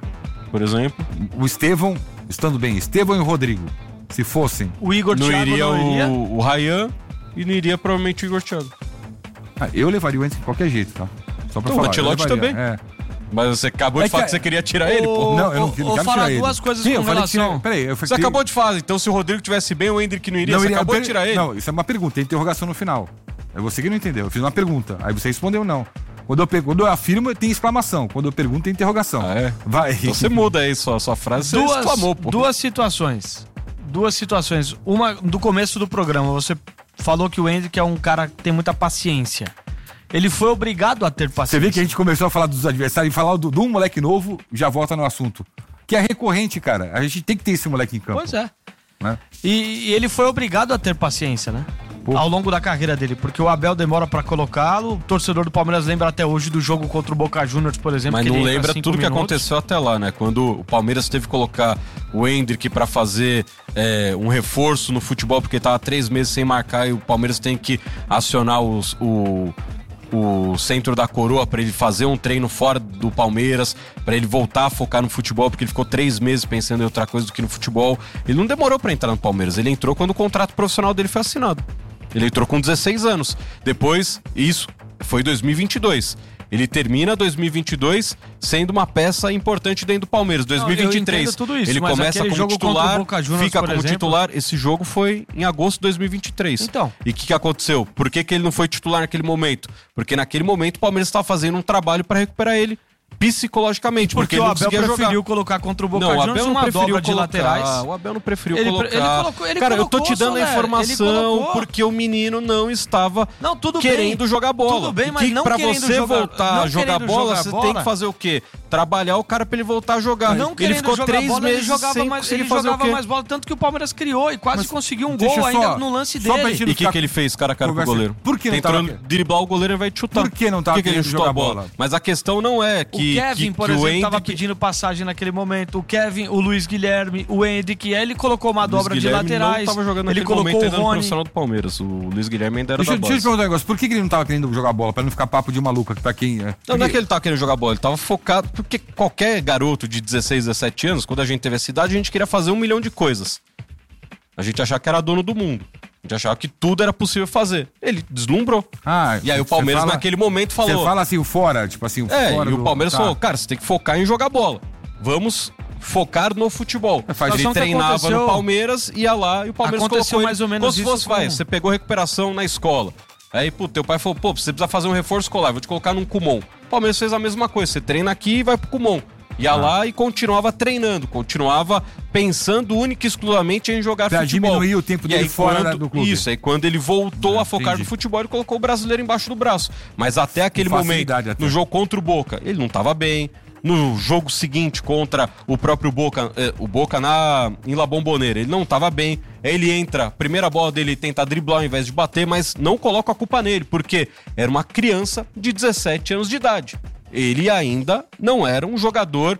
S1: o
S3: Estevão, estando bem, Estevão e o Rodrigo, se fossem...
S4: O Igor Thiago
S1: não iria o Ryan e não iria provavelmente o Igor Thiago.
S3: Eu levaria o Endrick de qualquer jeito, tá? Só pra falar.
S1: O Ancelotti também. Mas você acabou de falar que você queria tirar ele, pô.
S3: Não, eu não quero
S4: falar
S3: tirar
S4: duas
S3: ele.
S4: coisas com relação...
S1: Você acabou de falar, então se o Rodrigo tivesse bem, o Endrick não iria. Você acabou de tirar ele.
S3: Não, isso é uma pergunta, tem interrogação no final. É você que não entendeu. Eu fiz uma pergunta, aí você respondeu não. Quando eu afirmo, tem exclamação. Quando eu pergunto, tem interrogação. Vai.
S1: Então você muda aí sua frase, você exclamou, pô.
S4: Duas situações. Uma do começo do programa, você falou que o Endrick é um cara que tem muita paciência. Ele foi obrigado a ter paciência.
S3: Você vê que a gente começou a falar dos adversários e falar do moleque novo, já volta no assunto. Que é recorrente, cara. A gente tem que ter esse moleque em campo.
S4: Pois é.
S3: Né?
S4: E ele foi obrigado a ter paciência, né? Ao longo da carreira dele, porque o Abel demora pra colocá-lo. O torcedor do Palmeiras lembra até hoje do jogo contra o Boca Juniors, por exemplo.
S1: Mas não lembra tudo que aconteceu até lá, né? Quando o Palmeiras teve que colocar o Endrick pra fazer um reforço no futebol, porque tava 3 meses sem marcar e o Palmeiras tem que acionar o centro da coroa pra ele fazer um treino fora do Palmeiras, pra ele voltar a focar no futebol, porque ele ficou 3 meses pensando em outra coisa do que no futebol. Ele não demorou pra entrar no Palmeiras, ele entrou quando o contrato profissional dele foi assinado. Ele entrou com 16 anos. Depois, isso foi 2022. Ele termina 2022 sendo uma peça importante dentro do Palmeiras. 2023,
S4: tudo isso,
S1: ele começa como titular,
S4: Juniors,
S1: fica como titular. Esse jogo foi em agosto de 2023.
S4: Então.
S1: E o que aconteceu? Por que ele não foi titular naquele momento? Porque naquele momento o Palmeiras estava fazendo um trabalho para recuperar ele psicologicamente, porque ele
S4: o
S1: não
S4: Abel
S1: conseguia
S4: preferiu
S1: jogar.
S4: colocar contra o Boca
S1: Não, o
S4: Juniors
S1: Abel não
S4: uma
S1: preferiu
S4: dobra de
S1: colocar,
S4: laterais.
S1: O Abel não preferiu
S4: Ele
S1: colocar.
S4: ele
S1: Cara, eu tô te dando
S4: Soler,
S1: a informação
S4: colocou.
S1: porque o menino não estava
S4: tudo
S1: querendo
S4: bem.
S1: jogar bola.
S4: Tudo bem, mas
S1: que
S4: não
S1: pra
S4: querendo
S1: você
S4: jogar,
S1: voltar a jogar bola, você tem que fazer o quê? Trabalhar o cara pra ele voltar a jogar.
S4: Não
S1: Ele ficou
S4: jogar
S1: 3
S4: bola,
S1: meses
S4: ele jogava
S1: sem
S4: mais,
S1: conseguir
S4: ele
S1: fazer
S4: jogava
S1: o quê?
S4: mais bola, tanto que o Palmeiras criou e quase conseguiu um
S3: deixa
S4: gol
S3: só-
S4: ainda no lance
S3: só pra
S4: dele.
S3: gente
S1: E o que ele fez cara a cara com o goleiro?
S3: Por que não
S1: Tentando
S3: tava...
S1: driblar o goleiro e vai te chutar.
S3: Por que não tava
S1: ele
S3: querendo
S1: chutou
S3: jogar
S1: a bola? Mas a questão não é que
S4: O Kevin, por
S1: que
S4: exemplo,
S1: o
S4: estava
S1: Hendrick...
S4: pedindo passagem naquele momento. O Kevin, o Luiz Guilherme, o Hendrick, ele colocou uma dobra de laterais.
S1: Não tava jogando
S4: ele
S1: naquele
S4: colocou
S1: momento ainda
S4: o
S1: no
S4: Rony.
S1: profissional do Palmeiras. O Luiz Guilherme ainda era
S3: Deixa
S1: da
S3: eu te
S1: base.
S3: perguntar um negócio. Por que ele não tava querendo jogar bola? Pra não ficar papo de maluco aqui pra quem...
S1: Não é que ele tava querendo jogar bola, ele tava focado. Porque qualquer garoto de 16, 17 anos, quando a gente teve essa idade, a gente queria fazer 1 milhão de coisas. A gente achava que era dono do mundo. A gente achava que tudo era possível fazer. Ele deslumbrou. E aí o Palmeiras naquele momento falou...
S3: Você fala assim, o fora, tipo assim, o fora
S1: e o Palmeiras falou, cara, você tem que focar em jogar bola. Vamos focar no futebol. Ele treinava no Palmeiras, ia lá e o Palmeiras colocou
S4: mais ou menos
S1: como se fosse, você pegou recuperação na escola. Aí, teu pai falou, você precisa fazer um reforço escolar, vou te colocar num Kumon. O Palmeiras fez a mesma coisa, você treina aqui e vai pro Kumon. Ia lá e continuava treinando, continuava pensando única e exclusivamente em jogar futebol.
S3: Diminuir o tempo dele fora do clube.
S1: Isso, aí quando ele voltou a focar no futebol, ele colocou o brasileiro embaixo do braço. Mas até aquele momento, no jogo contra o Boca, ele não estava bem. No jogo seguinte contra o próprio Boca, o Boca em La Bombonera, ele não estava bem. Ele entra, primeira bola dele tenta driblar ao invés de bater, mas não coloca a culpa nele, porque era uma criança de 17 anos de idade. Ele ainda não era um jogador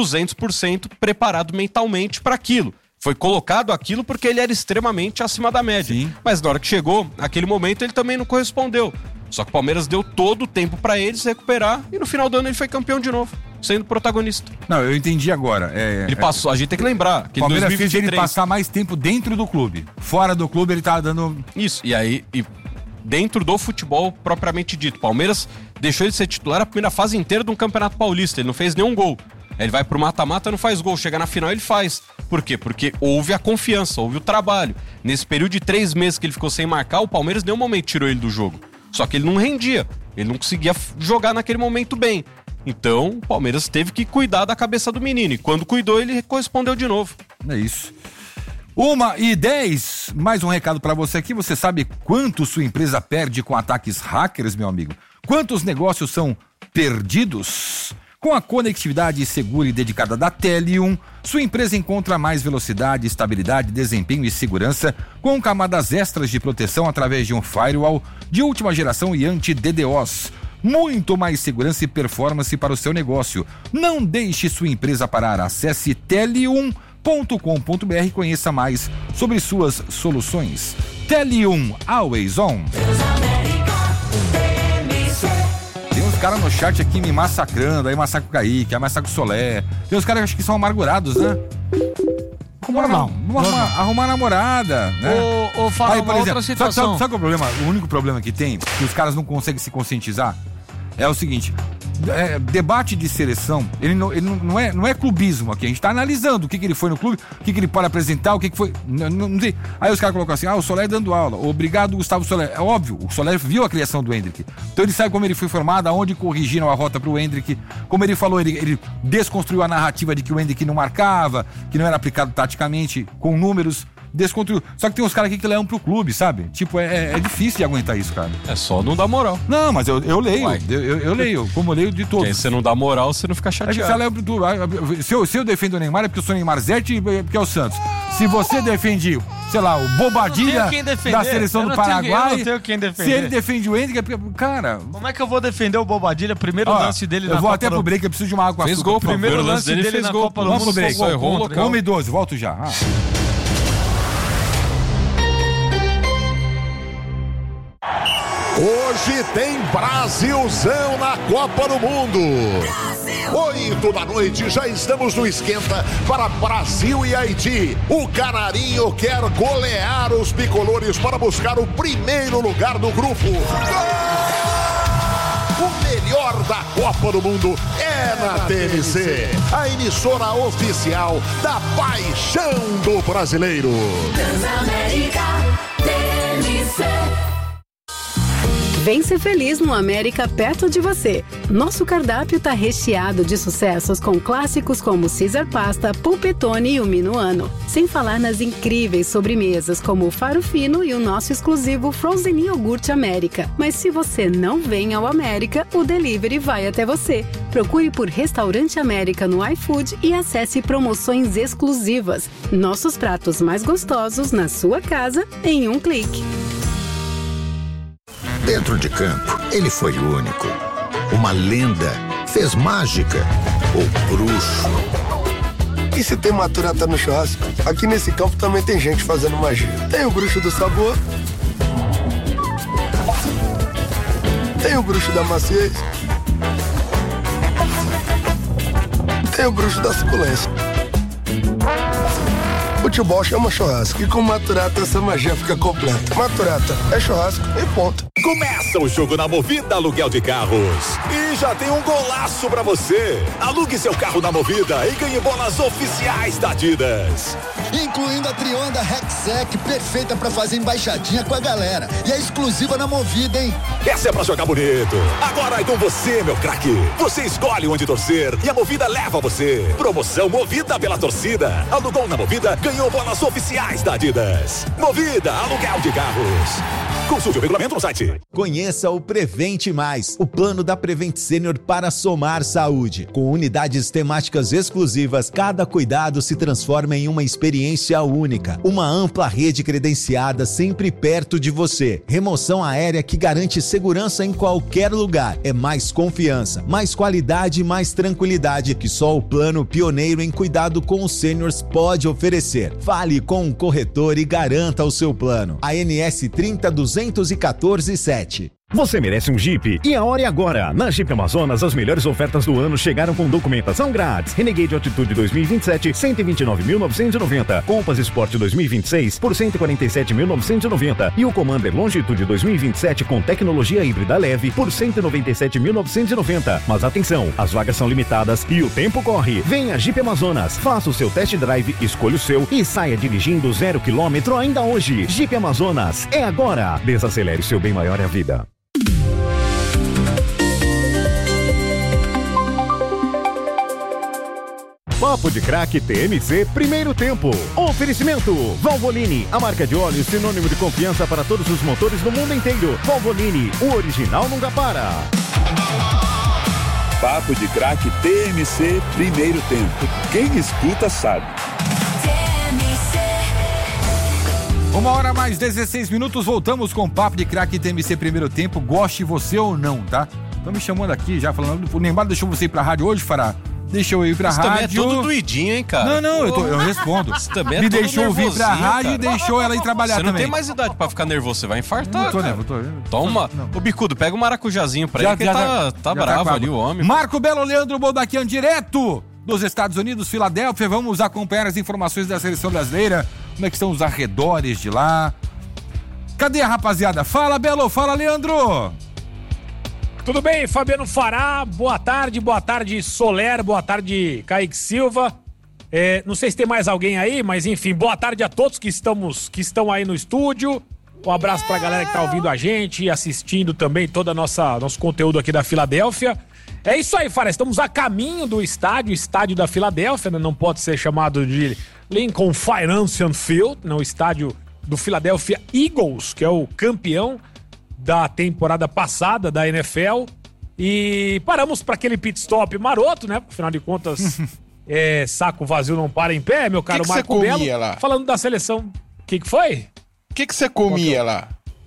S1: 200% preparado mentalmente para aquilo. Foi colocado aquilo porque ele era extremamente acima da média.
S3: Sim.
S1: Mas na hora que chegou, aquele momento, ele também não correspondeu. Só que o Palmeiras deu todo o tempo para ele se recuperar e no final do ano ele foi campeão de novo, sendo protagonista.
S3: Não, eu entendi agora.
S1: Ele passou, a gente tem que lembrar que
S3: o Palmeiras
S1: 2023...
S3: fez ele passar mais tempo dentro do clube. Fora do clube ele tava dando...
S1: Isso, e aí... dentro do futebol propriamente dito. Palmeiras deixou ele ser titular a primeira fase inteira de um Campeonato Paulista. Ele não fez nenhum gol. Aí ele vai pro mata-mata, não faz gol. Chega na final, ele faz. Por quê? Porque houve a confiança, houve o trabalho. Nesse período de 3 meses que ele ficou sem marcar, o Palmeiras em nenhum momento tirou ele do jogo. Só que ele não rendia. Ele não conseguia jogar naquele momento bem. Então, o Palmeiras teve que cuidar da cabeça do menino. E quando cuidou, ele correspondeu de novo.
S3: É isso. 1h10, mais um recado pra você aqui. Você sabe quanto sua empresa perde com ataques hackers, meu amigo? Quantos negócios são perdidos? Com a conectividade segura e dedicada da Telium, sua empresa encontra mais velocidade, estabilidade, desempenho e segurança com camadas extras de proteção através de um firewall de última geração e anti-DDoS. Muito mais segurança e performance para o seu negócio. Não deixe sua empresa parar. Acesse telium.com.br e conheça mais sobre suas soluções. Telium, always on. Tem uns caras no chat aqui me massacrando, aí massacra o Kaique, aí massacra o Solé. Tem uns caras que acho que são amargurados, né? Arrumar namorada, né?
S4: Ou falar uma outra situação.
S3: Sabe qual é o problema? O único problema que tem, que os caras não conseguem se conscientizar, é o seguinte: debate de seleção, ele não é clubismo aqui. A gente tá analisando o que ele foi no clube, o que ele pode apresentar, o que foi. Não sei. Aí os caras colocam assim: o Solé dando aula. Obrigado, Gustavo Solé. É óbvio, o Solé viu a criação do Hendrick. Então ele sabe como ele foi formado, aonde corrigiram a rota pro Hendrick. Como ele falou, ele desconstruiu a narrativa de que o Hendrick não marcava, que não era aplicado taticamente, com números. Desconstruiu. Só que tem uns caras aqui que levam pro clube, sabe? Tipo, é difícil de aguentar isso, cara.
S1: É só não dar moral.
S3: Não, mas eu leio. Eu leio, como eu leio de todos.
S1: Porque aí você não dá moral, você não fica chateado.
S3: Se eu defendo o Neymar é porque eu sou Neymar Zete e porque é o Santos. Se você defende, sei lá, o Bobadilha da seleção do Paraguai,
S4: eu não tenho quem defender.
S3: Se ele defende o Hendrick, é porque, cara...
S4: Como é que eu vou defender o Bobadilha? Primeiro lance dele na Copa do Mundo.
S3: Eu vou até pro break, eu preciso de uma água com açúcar.
S1: Fez gol,
S4: primeiro lance dele
S1: fez
S4: na
S1: gol.
S4: Copa do Mundo.
S3: Vamos pro break.
S1: Só errou o local.
S3: 1h12, volto já.
S9: Hoje tem Brasilzão na Copa do Mundo. 8 da noite, já estamos no esquenta para Brasil e Haiti. O Canarinho quer golear os bicolores para buscar o primeiro lugar do grupo. O melhor da Copa do Mundo é na TNC, a emissora oficial da paixão do brasileiro.
S8: Transamérica, TNC.
S14: Vem ser feliz no América perto de você. Nosso cardápio está recheado de sucessos com clássicos como Caesar Pasta, Polpettone e o Minuano. Sem falar nas incríveis sobremesas como o Faro Fino e o nosso exclusivo Frozen Iogurte América. Mas se você não vem ao América, o delivery vai até você. Procure por Restaurante América no iFood e acesse promoções exclusivas. Nossos pratos mais gostosos na sua casa em um clique.
S15: Dentro de campo, ele foi único. Uma lenda, fez mágica, ou bruxo.
S16: E se tem maturata no churrasco, aqui nesse campo também tem gente fazendo magia. Tem o bruxo do sabor, tem o bruxo da maciez, tem o bruxo da suculência. Futebol chama churrasco e com Maturata essa magia fica completa. Maturata é churrasco e ponto.
S17: Começa o jogo na Movida Aluguel de Carros. E já tem um golaço pra você. Alugue seu carro na Movida e ganhe bolas oficiais da Adidas.
S18: Incluindo a Trionda Rexec, perfeita pra fazer embaixadinha com a galera. E é exclusiva na Movida, hein?
S17: Essa é pra jogar bonito. Agora é com você, meu craque. Você escolhe onde torcer e a Movida leva você. Promoção Movida pela torcida. Alugou na Movida, ganhou bolas oficiais da Adidas. Movida Aluguel de Carros. Consulte o regulamento no site.
S19: Conheça o Prevente Mais, o plano da Prevent Senior para somar saúde. Com unidades temáticas exclusivas, cada cuidado se transforma em uma experiência única. Uma ampla rede credenciada sempre perto de você. Remoção aérea que garante segurança em qualquer lugar. É mais confiança, mais qualidade e mais tranquilidade que só o plano pioneiro em cuidado com os sêniors pode oferecer. Fale com um corretor e garanta o seu plano. ANS 30.214.7.
S12: Você merece um Jeep e a hora é agora. Na Jeep Amazonas, as melhores ofertas do ano chegaram com documentação grátis. Renegade Altitude 2027, 129.990. Compass Sport 2026 por 147.990. E o Commander Longitude 2027 com tecnologia híbrida leve por 197.990. Mas atenção, as vagas são limitadas e o tempo corre. Venha Jeep Amazonas, faça o seu test drive, escolha o seu e saia dirigindo 0 km ainda hoje. Jeep Amazonas, é agora. Desacelere, seu bem maior é a vida. Papo de Craque TMC Primeiro Tempo. Oferecimento Valvoline, a marca de óleo sinônimo de confiança para todos os motores do mundo inteiro. Valvoline, o original nunca para.
S7: Papo de Craque TMC Primeiro Tempo. Quem escuta sabe.
S3: 1h mais 16 minutos, voltamos com o Papo de Craque TMC Primeiro Tempo. Goste você ou não, tá? Estão me chamando aqui já, falando. O Neymar deixou você ir pra rádio hoje, Fará? Deixa eu ir pra rádio.
S1: Também é todo doidinho, hein, cara?
S3: Não, eu respondo.
S1: Você também é
S3: me
S1: todo
S3: deixou vir pra rádio,
S1: cara.
S3: E deixou ela ir trabalhar também.
S1: Você não tem mais idade pra ficar nervoso, você vai infartar,
S3: não tô,
S1: cara.
S3: Não tô.
S1: Toma. Ô, Bicudo, pega o maracujazinho pra ele, que ele tá bravo ali, o homem.
S3: Marco Belo, Leandro Boldaquian, direto dos Estados Unidos, Filadélfia. Vamos acompanhar as informações da seleção brasileira. Como é que estão os arredores de lá? Cadê a rapaziada? Fala, Belo. Fala, Leandro.
S20: Tudo bem, Fabiano Fará, boa tarde Soler, boa tarde Kaique Silva, não sei se tem mais alguém aí, mas enfim, boa tarde a todos que estão aí no estúdio, um abraço pra galera que tá ouvindo a gente e assistindo também todo nosso conteúdo aqui da Filadélfia. É isso aí, Fará, estamos a caminho do estádio da Filadélfia, né? Não pode ser chamado de Lincoln Financial Field, não, o estádio do Philadelphia Eagles, que é o campeão da temporada passada da NFL, e paramos para aquele pit stop maroto, né? Afinal de contas, saco vazio não para em pé, meu caro Marco Belo.
S2: Lá?
S20: Falando da seleção, o que foi?
S2: O que você comia lá?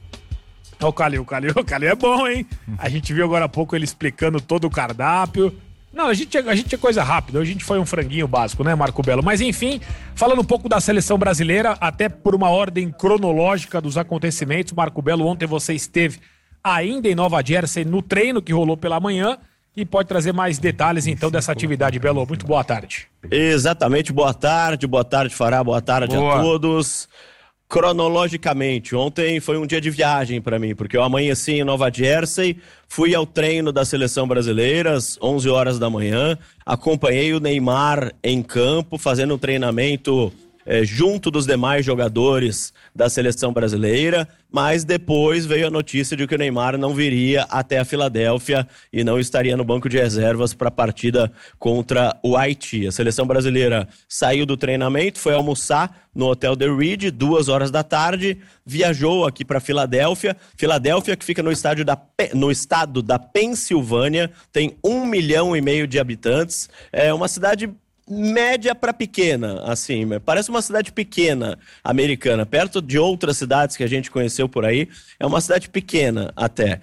S20: O Calil é bom, hein? A gente viu agora há pouco ele explicando todo o cardápio. Não, a gente é coisa rápida, a gente foi um franguinho básico, né, Marco Belo? Mas enfim, falando um pouco da seleção brasileira, até por uma ordem cronológica dos acontecimentos, Marco Belo, ontem você esteve ainda em Nova Jersey no treino que rolou pela manhã e pode trazer mais detalhes então dessa atividade, Belo. Muito boa tarde.
S21: Exatamente, boa tarde Fará, boa tarde a todos. Cronologicamente, ontem foi um dia de viagem para mim, porque eu amanheci em Nova Jersey, fui ao treino da seleção brasileira às 11 horas da manhã, acompanhei o Neymar em campo, fazendo um treinamento junto dos demais jogadores da seleção brasileira, mas depois veio a notícia de que o Neymar não viria até a Filadélfia e não estaria no banco de reservas para a partida contra o Haiti. A seleção brasileira saiu do treinamento, foi almoçar no Hotel The Reed, 2h da tarde, viajou aqui para Filadélfia, que fica no estado da Pensilvânia, tem 1,5 milhão de habitantes, é uma cidade média para pequena, assim, parece uma cidade pequena americana, perto de outras cidades que a gente conheceu por aí, é uma cidade pequena até,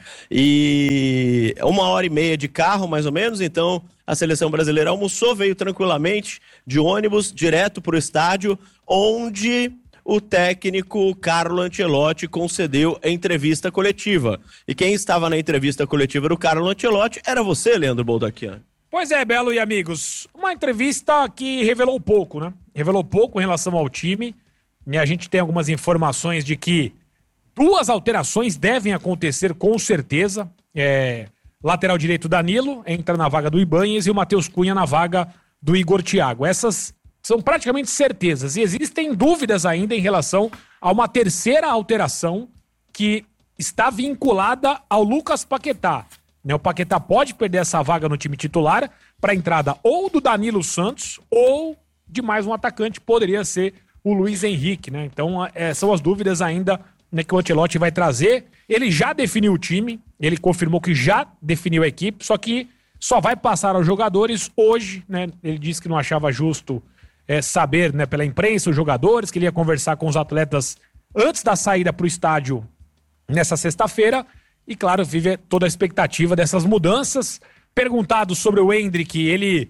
S21: e 1h30 de carro mais ou menos. Então a seleção brasileira almoçou, veio tranquilamente de ônibus direto para o estádio, onde o técnico Carlo Ancelotti concedeu a entrevista coletiva, e quem estava na entrevista coletiva do Carlo Ancelotti era você, Leandro Boldaquian.
S20: Pois é, Belo e amigos, uma entrevista que revelou pouco, né? Revelou pouco em relação ao time, e a gente tem algumas informações de que 2 alterações devem acontecer com certeza. Lateral direito Danilo entra na vaga do Ibanez e o Matheus Cunha na vaga do Igor Thiago. Essas são praticamente certezas, e existem dúvidas ainda em relação a uma terceira alteração que está vinculada ao Lucas Paquetá. O Paquetá pode perder essa vaga no time titular para a entrada ou do Danilo Santos ou de mais um atacante, poderia ser o Luiz Henrique, né? Então são as dúvidas ainda, né, que o Ancelotti vai trazer. Ele já definiu o time, ele confirmou que já definiu a equipe, só que só vai passar aos jogadores hoje, né? Ele disse que não achava justo saber, né, pela imprensa, os jogadores, que ele ia conversar com os atletas antes da saída para o estádio nessa sexta-feira. E, claro, vive toda a expectativa dessas mudanças. Perguntado sobre o Endrick, ele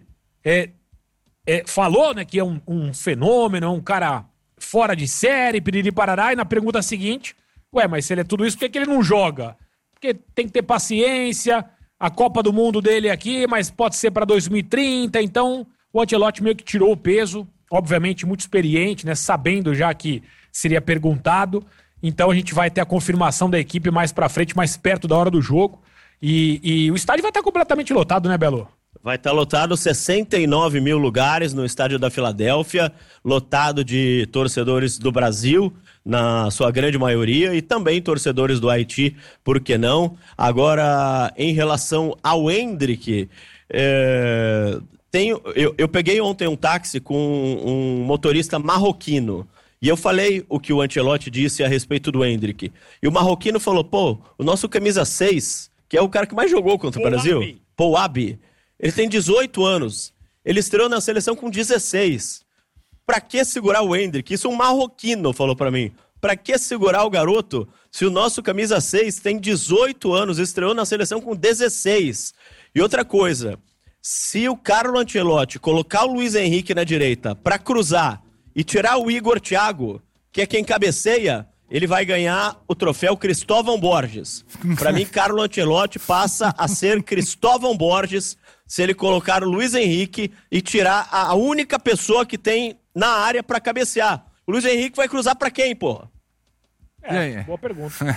S20: falou, né, que é um fenômeno, um cara fora de série, piriri parará. E na pergunta seguinte, mas se ele é tudo isso, por que ele não joga? Porque tem que ter paciência, a Copa do Mundo dele é aqui, mas pode ser para 2030. Então, o Ancelotti meio que tirou o peso, obviamente muito experiente, né, sabendo já que seria perguntado. Então a gente vai ter a confirmação da equipe mais pra frente, mais perto da hora do jogo. E o estádio vai estar completamente lotado, né, Belo?
S21: Vai estar lotado, 69 mil lugares no estádio da Filadélfia, lotado de torcedores do Brasil, na sua grande maioria, e também torcedores do Haiti, por que não? Agora, em relação ao Endrick, eu peguei ontem um táxi com um motorista marroquino, e eu falei o que o Ancelotti disse a respeito do Endrick. E o marroquino falou, o nosso camisa 6, que é o cara que mais jogou contra o Brasil, Pouabi, ele tem 18 anos. Ele estreou na seleção com 16. Pra que segurar o Endrick? Isso um marroquino falou pra mim. Pra que segurar o garoto se o nosso camisa 6 tem 18 anos, estreou na seleção com 16? E outra coisa, se o Carlo Ancelotti colocar o Luiz Henrique na direita pra cruzar e tirar o Igor Thiago, que é quem cabeceia, ele vai ganhar o troféu Cristóvão Borges. Para mim, Carlo Ancelotti passa a ser Cristóvão Borges se ele colocar o Luiz Henrique e tirar a única pessoa que tem na área para cabecear. O Luiz Henrique vai cruzar para quem, porra?
S20: Boa pergunta.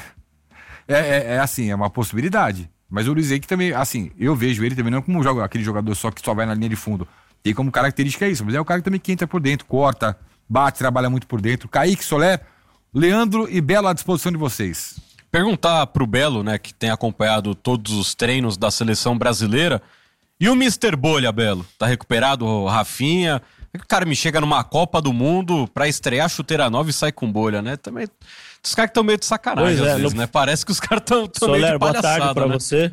S3: Assim, é uma possibilidade. Mas o Luiz Henrique também, assim, eu vejo ele também não como aquele jogador só que só vai na linha de fundo. Tem como característica isso, mas é o cara também que entra por dentro, corta, bate, trabalha muito por dentro. Kaique, Soler, Leandro e Belo à disposição de vocês.
S1: Perguntar pro Belo, né, que tem acompanhado todos os treinos da seleção brasileira, e o Mr. Bolha, Belo? Tá recuperado, o Rafinha? O cara me chega numa Copa do Mundo pra estrear chuteira nova e sai com bolha, né? Também, os caras que estão meio de sacanagem às vezes, né? Parece que os caras estão meio de palhaçada,
S21: boa tarde pra
S1: né?
S21: você.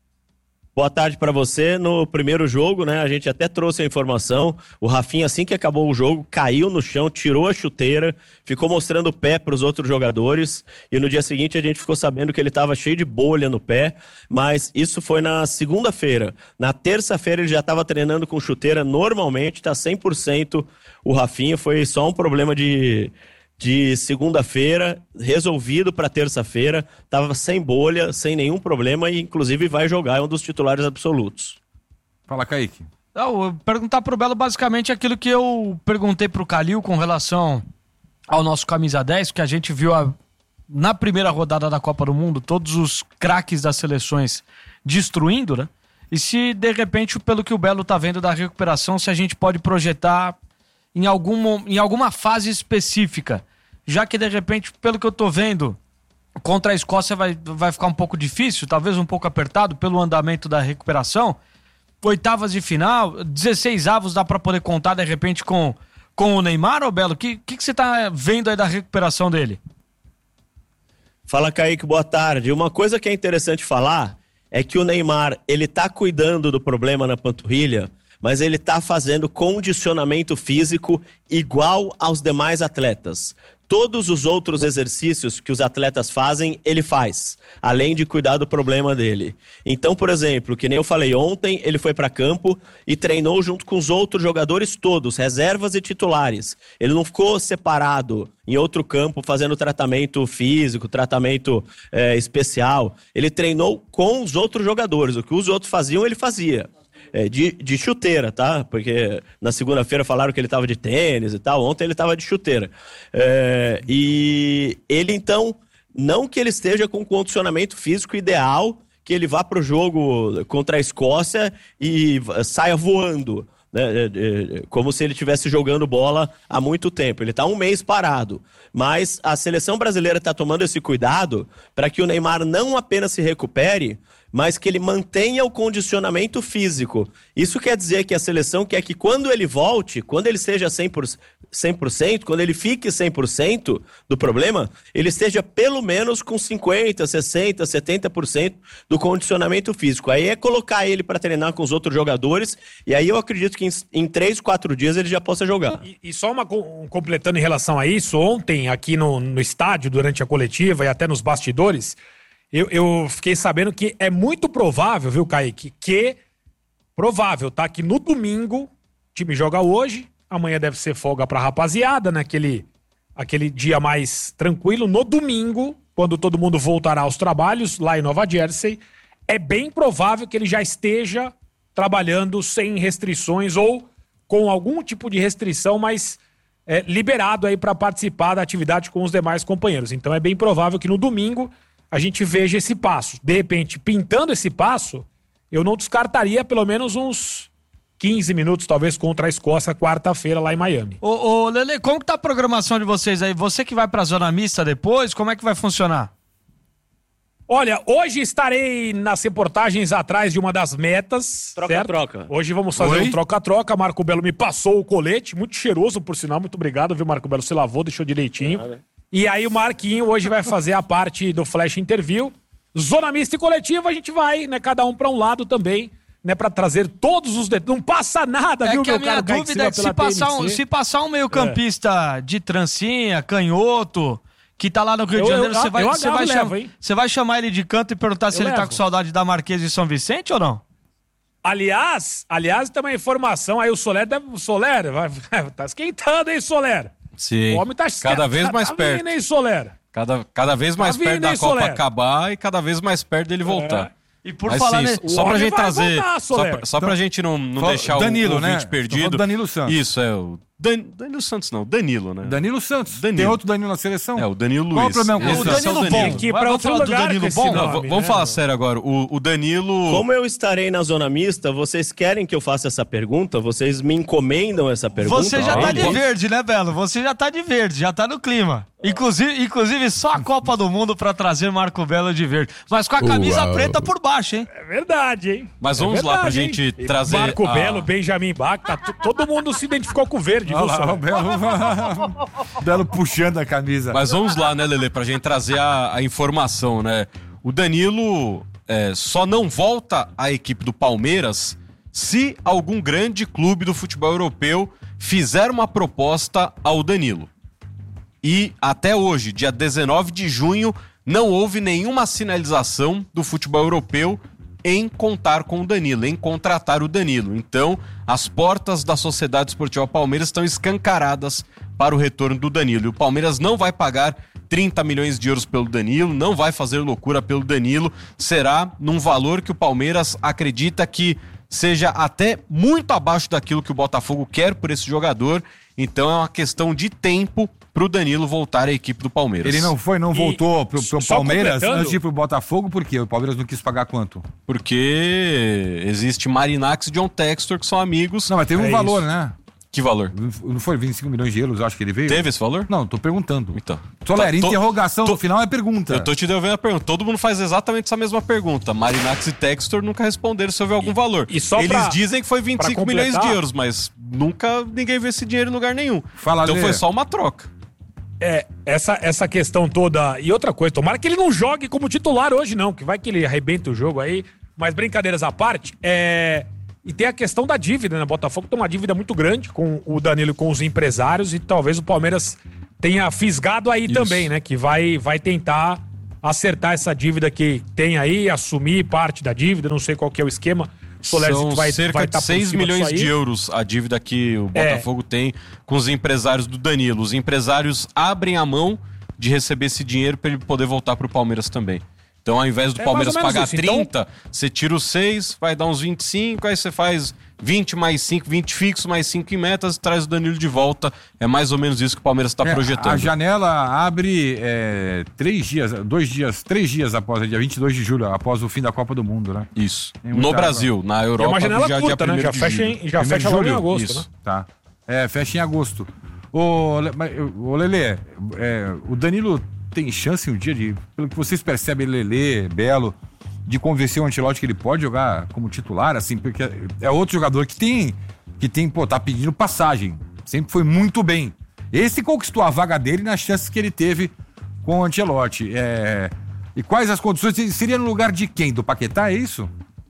S21: Boa tarde pra você. No primeiro jogo, né, a gente até trouxe a informação, o Rafinha, assim que acabou o jogo, caiu no chão, tirou a chuteira, ficou mostrando o pé pros outros jogadores, e no dia seguinte a gente ficou sabendo que ele tava cheio de bolha no pé, mas isso foi na segunda-feira. Na terça-feira ele já tava treinando com chuteira normalmente, tá 100%. O Rafinha foi só um problema de segunda-feira, resolvido para terça-feira, tava sem bolha, sem nenhum problema, e inclusive vai jogar, é um dos titulares absolutos.
S3: Fala, Kaique.
S4: Não, perguntar pro Belo basicamente aquilo que eu perguntei pro Calil com relação ao nosso camisa 10, que a gente viu na primeira rodada da Copa do Mundo, todos os craques das seleções destruindo, né? E se, de repente, pelo que o Belo tá vendo da recuperação, se a gente pode projetar em alguma fase específica? Já que, de repente, pelo que eu tô vendo, contra a Escócia vai ficar um pouco difícil, talvez um pouco apertado pelo andamento da recuperação. Oitavas de final, 16 avos dá para poder contar, de repente, com o Neymar, ô Belo? O que você tá vendo aí da recuperação dele?
S21: Fala, Kaique, boa tarde. Uma coisa que é interessante falar é que o Neymar, ele tá cuidando do problema na panturrilha, mas ele tá fazendo condicionamento físico igual aos demais atletas. Todos os outros exercícios que os atletas fazem, ele faz, além de cuidar do problema dele. Então, por exemplo, que nem eu falei ontem, ele foi para campo e treinou junto com os outros jogadores todos, reservas e titulares. Ele não ficou separado em outro campo fazendo tratamento físico, tratamento especial. Ele treinou com os outros jogadores. O que os outros faziam, ele fazia. De chuteira, tá? Porque na segunda-feira falaram que ele estava de tênis e tal, ontem ele estava de chuteira. E ele, então, não que ele esteja com um condicionamento físico ideal, que ele vá para o jogo contra a Escócia e saia voando, né? Como se ele estivesse jogando bola há muito tempo. Ele está um mês parado. Mas a seleção brasileira está tomando esse cuidado para que o Neymar não apenas se recupere, mas que ele mantenha o condicionamento físico. Isso quer dizer que a seleção quer que quando ele volte, quando ele seja 100%, quando ele fique 100% do problema, ele esteja pelo menos com 50%, 60%, 70% do condicionamento físico. Aí é colocar ele para treinar com os outros jogadores, e aí eu acredito que em 3, 4 dias ele já possa jogar.
S20: E só completando em relação a isso, ontem aqui no estádio, durante a coletiva e até nos bastidores, eu fiquei sabendo que é muito provável, viu, Kaique, que no domingo, o time joga hoje, amanhã deve ser folga pra rapaziada, né, aquele dia mais tranquilo. No domingo, quando todo mundo voltará aos trabalhos, lá em Nova Jersey, é bem provável que ele já esteja trabalhando sem restrições ou com algum tipo de restrição, mas liberado aí para participar da atividade com os demais companheiros. Então é bem provável que no domingo a gente veja esse passo. De repente, pintando esse passo, eu não descartaria pelo menos uns 15 minutos, talvez, contra a Escócia, quarta-feira, lá em Miami.
S4: Ô Lele, como que tá a programação de vocês aí? Você que vai pra zona mista depois, como é que vai funcionar?
S20: Olha, hoje estarei nas reportagens atrás de uma das metas.
S21: Troca-troca.
S20: Hoje vamos fazer um troca-troca. Marco Belo me passou o colete, muito cheiroso, por sinal. Muito obrigado, viu, Marco Belo? Se lavou, deixou direitinho. E aí o Marquinho hoje vai fazer a parte do Flash Interview. Zona mista e coletiva, a gente vai, né, cada um pra um lado também, né, pra trazer todos os detalhes. Não passa nada, viu,
S4: que
S20: meu
S4: a minha
S20: cara?
S4: dúvida é que se passar um meio-campista de trancinha, canhoto, que tá lá no Rio de Janeiro, você vai chamar ele de canto e perguntar se ele tá com saudade da Marquesa de São Vicente ou não?
S20: Aliás, tem uma informação aí, o Soler tá esquentando, hein, Soler?
S1: Sim,
S20: o homem tá
S1: cada vez mais perto.
S20: Vindo, hein, Soler?
S1: Cada vez mais perto da Copa
S20: Soler?
S1: Acabar e cada vez mais perto dele voltar.
S4: E por falar
S1: sim, só pra gente trazer, só pra gente não deixar
S3: Danilo,
S1: o ouvinte
S3: né?
S1: perdido.
S3: Danilo Santos.
S1: Isso, o Danilo Santos não, Danilo, né?
S3: Danilo Santos. Tem outro Danilo na seleção?
S1: O Danilo Luiz.
S3: Qual o problema com
S1: o
S20: Danilo bom? Aqui pra outro lugar
S1: Danilo bom? Vamos falar sério agora. O Danilo...
S21: Como eu estarei na zona mista, vocês querem que eu faça essa pergunta? Vocês me encomendam essa pergunta?
S4: Você já tá de verde, né, Belo? Você já tá de verde, já tá no clima. Inclusive só a Copa do Mundo pra trazer Marco Belo de verde. Mas com a camisa preta por baixo, hein?
S20: É verdade, hein?
S1: Mas vamos lá pra gente trazer...
S20: Marco Belo, Benjamin Bach, todo mundo se identificou com o verde, viu,
S3: o Belo puxando a camisa.
S1: Mas vamos lá, né, Lelê, pra gente trazer a informação, né? O Danilo só não volta à equipe do Palmeiras se algum grande clube do futebol europeu fizer uma proposta ao Danilo. E até hoje, dia 19 de junho, não houve nenhuma sinalização do futebol europeu em contar com o Danilo, em contratar o Danilo. Então, as portas da Sociedade Esportiva Palmeiras estão escancaradas para o retorno do Danilo. E o Palmeiras não vai pagar 30 milhões de euros pelo Danilo, não vai fazer loucura pelo Danilo, será num valor que o Palmeiras acredita que seja até muito abaixo daquilo que o Botafogo quer por esse jogador. Então é uma questão de tempo pro Danilo voltar à equipe do Palmeiras.
S3: Ele não voltou pro Palmeiras antes de ir pro Botafogo, por quê? O Palmeiras não quis pagar quanto?
S1: Porque existe Marinax e John Textor, que são amigos.
S3: Não, mas teve um valor, né?
S1: Que valor?
S3: Não foi 25 milhões de euros, acho que ele veio?
S1: Teve esse valor?
S3: Não, tô perguntando.
S1: Então.
S3: Soler, interrogação no final é pergunta.
S1: Eu tô te devendo a pergunta. Todo mundo faz exatamente essa mesma pergunta. Marinax e Textor nunca responderam se houve algum valor. Eles dizem que foi 25 milhões de euros, mas nunca ninguém viu esse dinheiro em lugar nenhum. Então foi só uma troca.
S20: Essa questão toda. E outra coisa, tomara que ele não jogue como titular hoje, não, que vai que ele arrebenta o jogo aí. Mas brincadeiras à parte, e tem a questão da dívida, né? O Botafogo tem uma dívida muito grande com o Danilo e com os empresários, e talvez o Palmeiras tenha fisgado aí também, né? Que vai tentar acertar essa dívida que tem aí, assumir parte da dívida, não sei qual que é o esquema.
S1: São cerca de 6 milhões de euros a dívida que o Botafogo tem com os empresários do Danilo. Os empresários abrem a mão de receber esse dinheiro para ele poder voltar para o Palmeiras também. Então, ao invés do Palmeiras pagar isso. 30, então, você tira os 6, vai dar uns 25, aí você faz 20 mais 5, 20 fixo mais 5 em metas e traz o Danilo de volta. É mais ou menos isso que o Palmeiras está projetando.
S3: A janela abre 3 dias após, dia 22 de julho, após o fim da Copa do Mundo, né?
S1: Isso. No Brasil, na Europa,
S20: é uma janela curta, né? Já fecha logo em agosto,
S3: isso, né? Tá. Fecha em agosto. Ô Lelê, o Danilo tem chance um dia de, pelo que vocês percebem, Lelê, Belo, de convencer o Ancelotti que ele pode jogar como titular, assim, porque é outro jogador que tá pedindo passagem. Sempre foi muito bem. Esse conquistou a vaga dele nas chances que ele teve com o Ancelotti. E quais as condições? Seria no lugar de quem? Do Paquetá, é isso?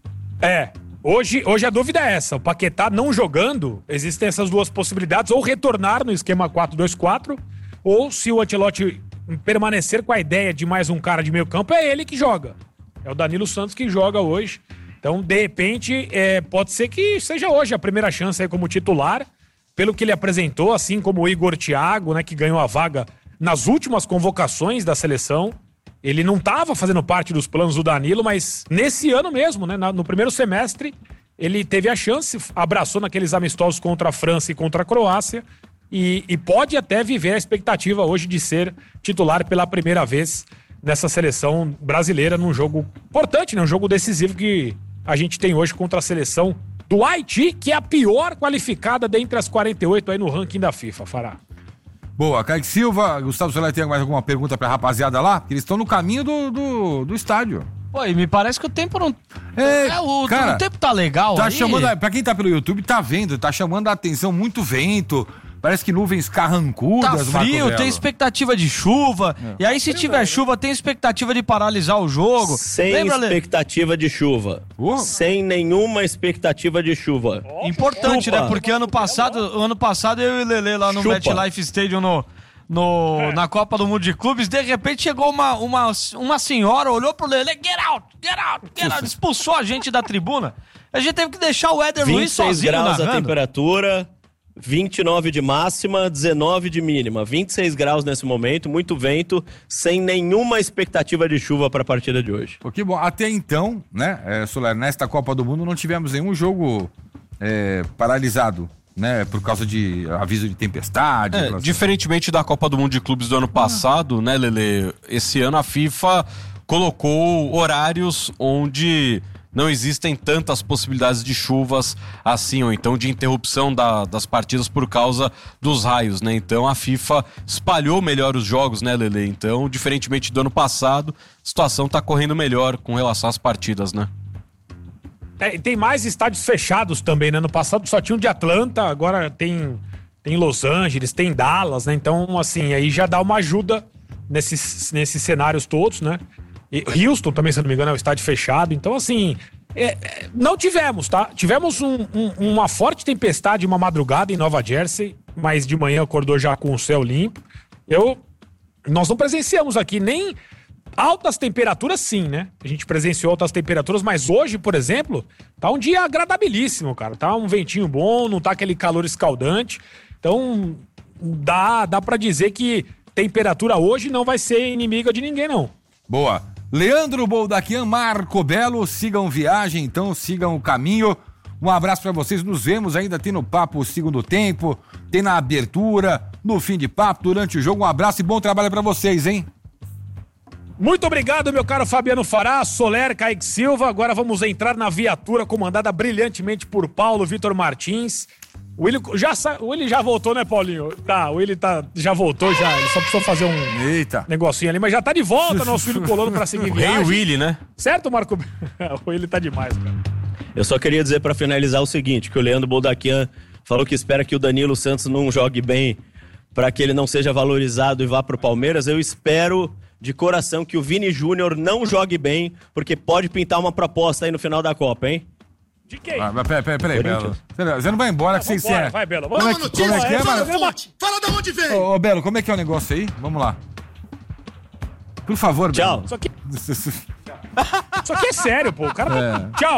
S20: Hoje a dúvida é essa. O Paquetá não jogando, existem essas duas possibilidades, ou retornar no esquema 4-2-4, ou se o Ancelotti permanecer com a ideia de mais um cara de meio campo, é ele que joga. É o Danilo Santos que joga hoje. Então, de repente, pode ser que seja hoje a primeira chance aí como titular, pelo que ele apresentou, assim como o Igor Thiago, né, que ganhou a vaga nas últimas convocações da seleção. Ele não estava fazendo parte dos planos do Danilo, mas nesse ano mesmo, né, no primeiro semestre, ele teve a chance, abraçou naqueles amistosos contra a França e contra a Croácia, e pode até viver a expectativa hoje de ser titular pela primeira vez nessa seleção brasileira, num jogo importante, né? Um jogo decisivo que a gente tem hoje contra a seleção do Haiti, que é a pior qualificada dentre as 48 aí no ranking da FIFA, Fará.
S3: Boa, Kaique Silva, Gustavo Soler, tem mais alguma pergunta pra rapaziada lá? Porque eles estão no caminho do estádio.
S4: Pô, e me parece que o tempo não...
S3: Cara,
S4: o tempo tá legal
S3: tá
S4: aí.
S3: Chamando, pra quem tá pelo YouTube, tá vendo, tá chamando a atenção muito vento, parece que nuvens carrancudas.
S4: Tá frio, tem expectativa de chuva, e aí se tiver chuva, tem expectativa de paralisar o jogo.
S21: Sem expectativa de chuva. Sem nenhuma expectativa de chuva.
S4: Importante, né? Porque ano passado eu e o Lelê lá no MetLife Stadium na Copa do Mundo de Clubes, de repente chegou uma senhora, olhou pro Lelê, get out, expulsou a gente da tribuna. A gente teve que deixar o Éder Luiz sozinho
S21: 26 graus
S4: narrando.
S21: a temperatura, 29 de máxima, 19 de mínima. 26 graus nesse momento, muito vento, sem nenhuma expectativa de chuva para a partida de hoje.
S3: Que bom. Até então, né, Soler, nesta Copa do Mundo não tivemos nenhum jogo paralisado, né, por causa de aviso de tempestade.
S1: Diferentemente da Copa do Mundo de Clubes do ano passado, né, Lelê? Esse ano a FIFA colocou horários onde não existem tantas possibilidades de chuvas assim, ou então de interrupção das partidas por causa dos raios, né? Então a FIFA espalhou melhor os jogos, né, Lelê? Então, diferentemente do ano passado, a situação tá correndo melhor com relação às partidas, né?
S20: Tem mais estádios fechados também, né? No passado só tinha o de Atlanta, agora tem Los Angeles, tem Dallas, né? Então, assim, aí já dá uma ajuda nesses cenários todos, né? E Houston também, se não me engano, é o estádio fechado. Então, assim, não tivemos, tá? Tivemos uma forte tempestade, uma madrugada em Nova Jersey, mas de manhã acordou já com o céu limpo. Nós não presenciamos aqui nem altas temperaturas, sim, né? A gente presenciou altas temperaturas, mas hoje, por exemplo, tá um dia agradabilíssimo, cara. Tá um ventinho bom, não tá aquele calor escaldante. Então, dá pra dizer que temperatura hoje não vai ser inimiga de ninguém, não.
S3: Boa. Leandro Boldaquian, Marco Belo, sigam viagem, então sigam o caminho. Um abraço pra vocês, nos vemos ainda, tem no papo o segundo tempo, tem na abertura, no fim de papo, durante o jogo. Um abraço e bom trabalho pra vocês, hein?
S20: Muito obrigado, meu caro Fabiano Fará, Soler, Kaique Silva. Agora vamos entrar na viatura comandada brilhantemente por Paulo Vitor Martins. O Willi já voltou, né, Paulinho? Tá, o Willi já voltou, já. Ele só precisou fazer um negocinho ali, mas já tá de volta nosso Willi Colano pra seguir viagem.
S1: Rei Willi, né?
S20: Certo, Marco? O Willi tá demais, cara.
S21: Eu só queria dizer pra finalizar o seguinte, que o Leandro Boldaquian falou que espera que o Danilo Santos não jogue bem pra que ele não seja valorizado e vá pro Palmeiras. Eu espero de coração que o Vini Júnior não jogue bem, porque pode pintar uma proposta aí no final da Copa, hein?
S20: De quem?
S3: Peraí, Belo. Você não vai embora que você é.
S20: Vai, Belo.
S3: Como é que é, mano?
S11: Fala de onde vem!
S3: Ô, Belo, como é que é o negócio aí? Vamos lá. Por favor,
S21: Tchau.
S3: Belo.
S20: Isso aqui é sério, pô. O cara... Tchau.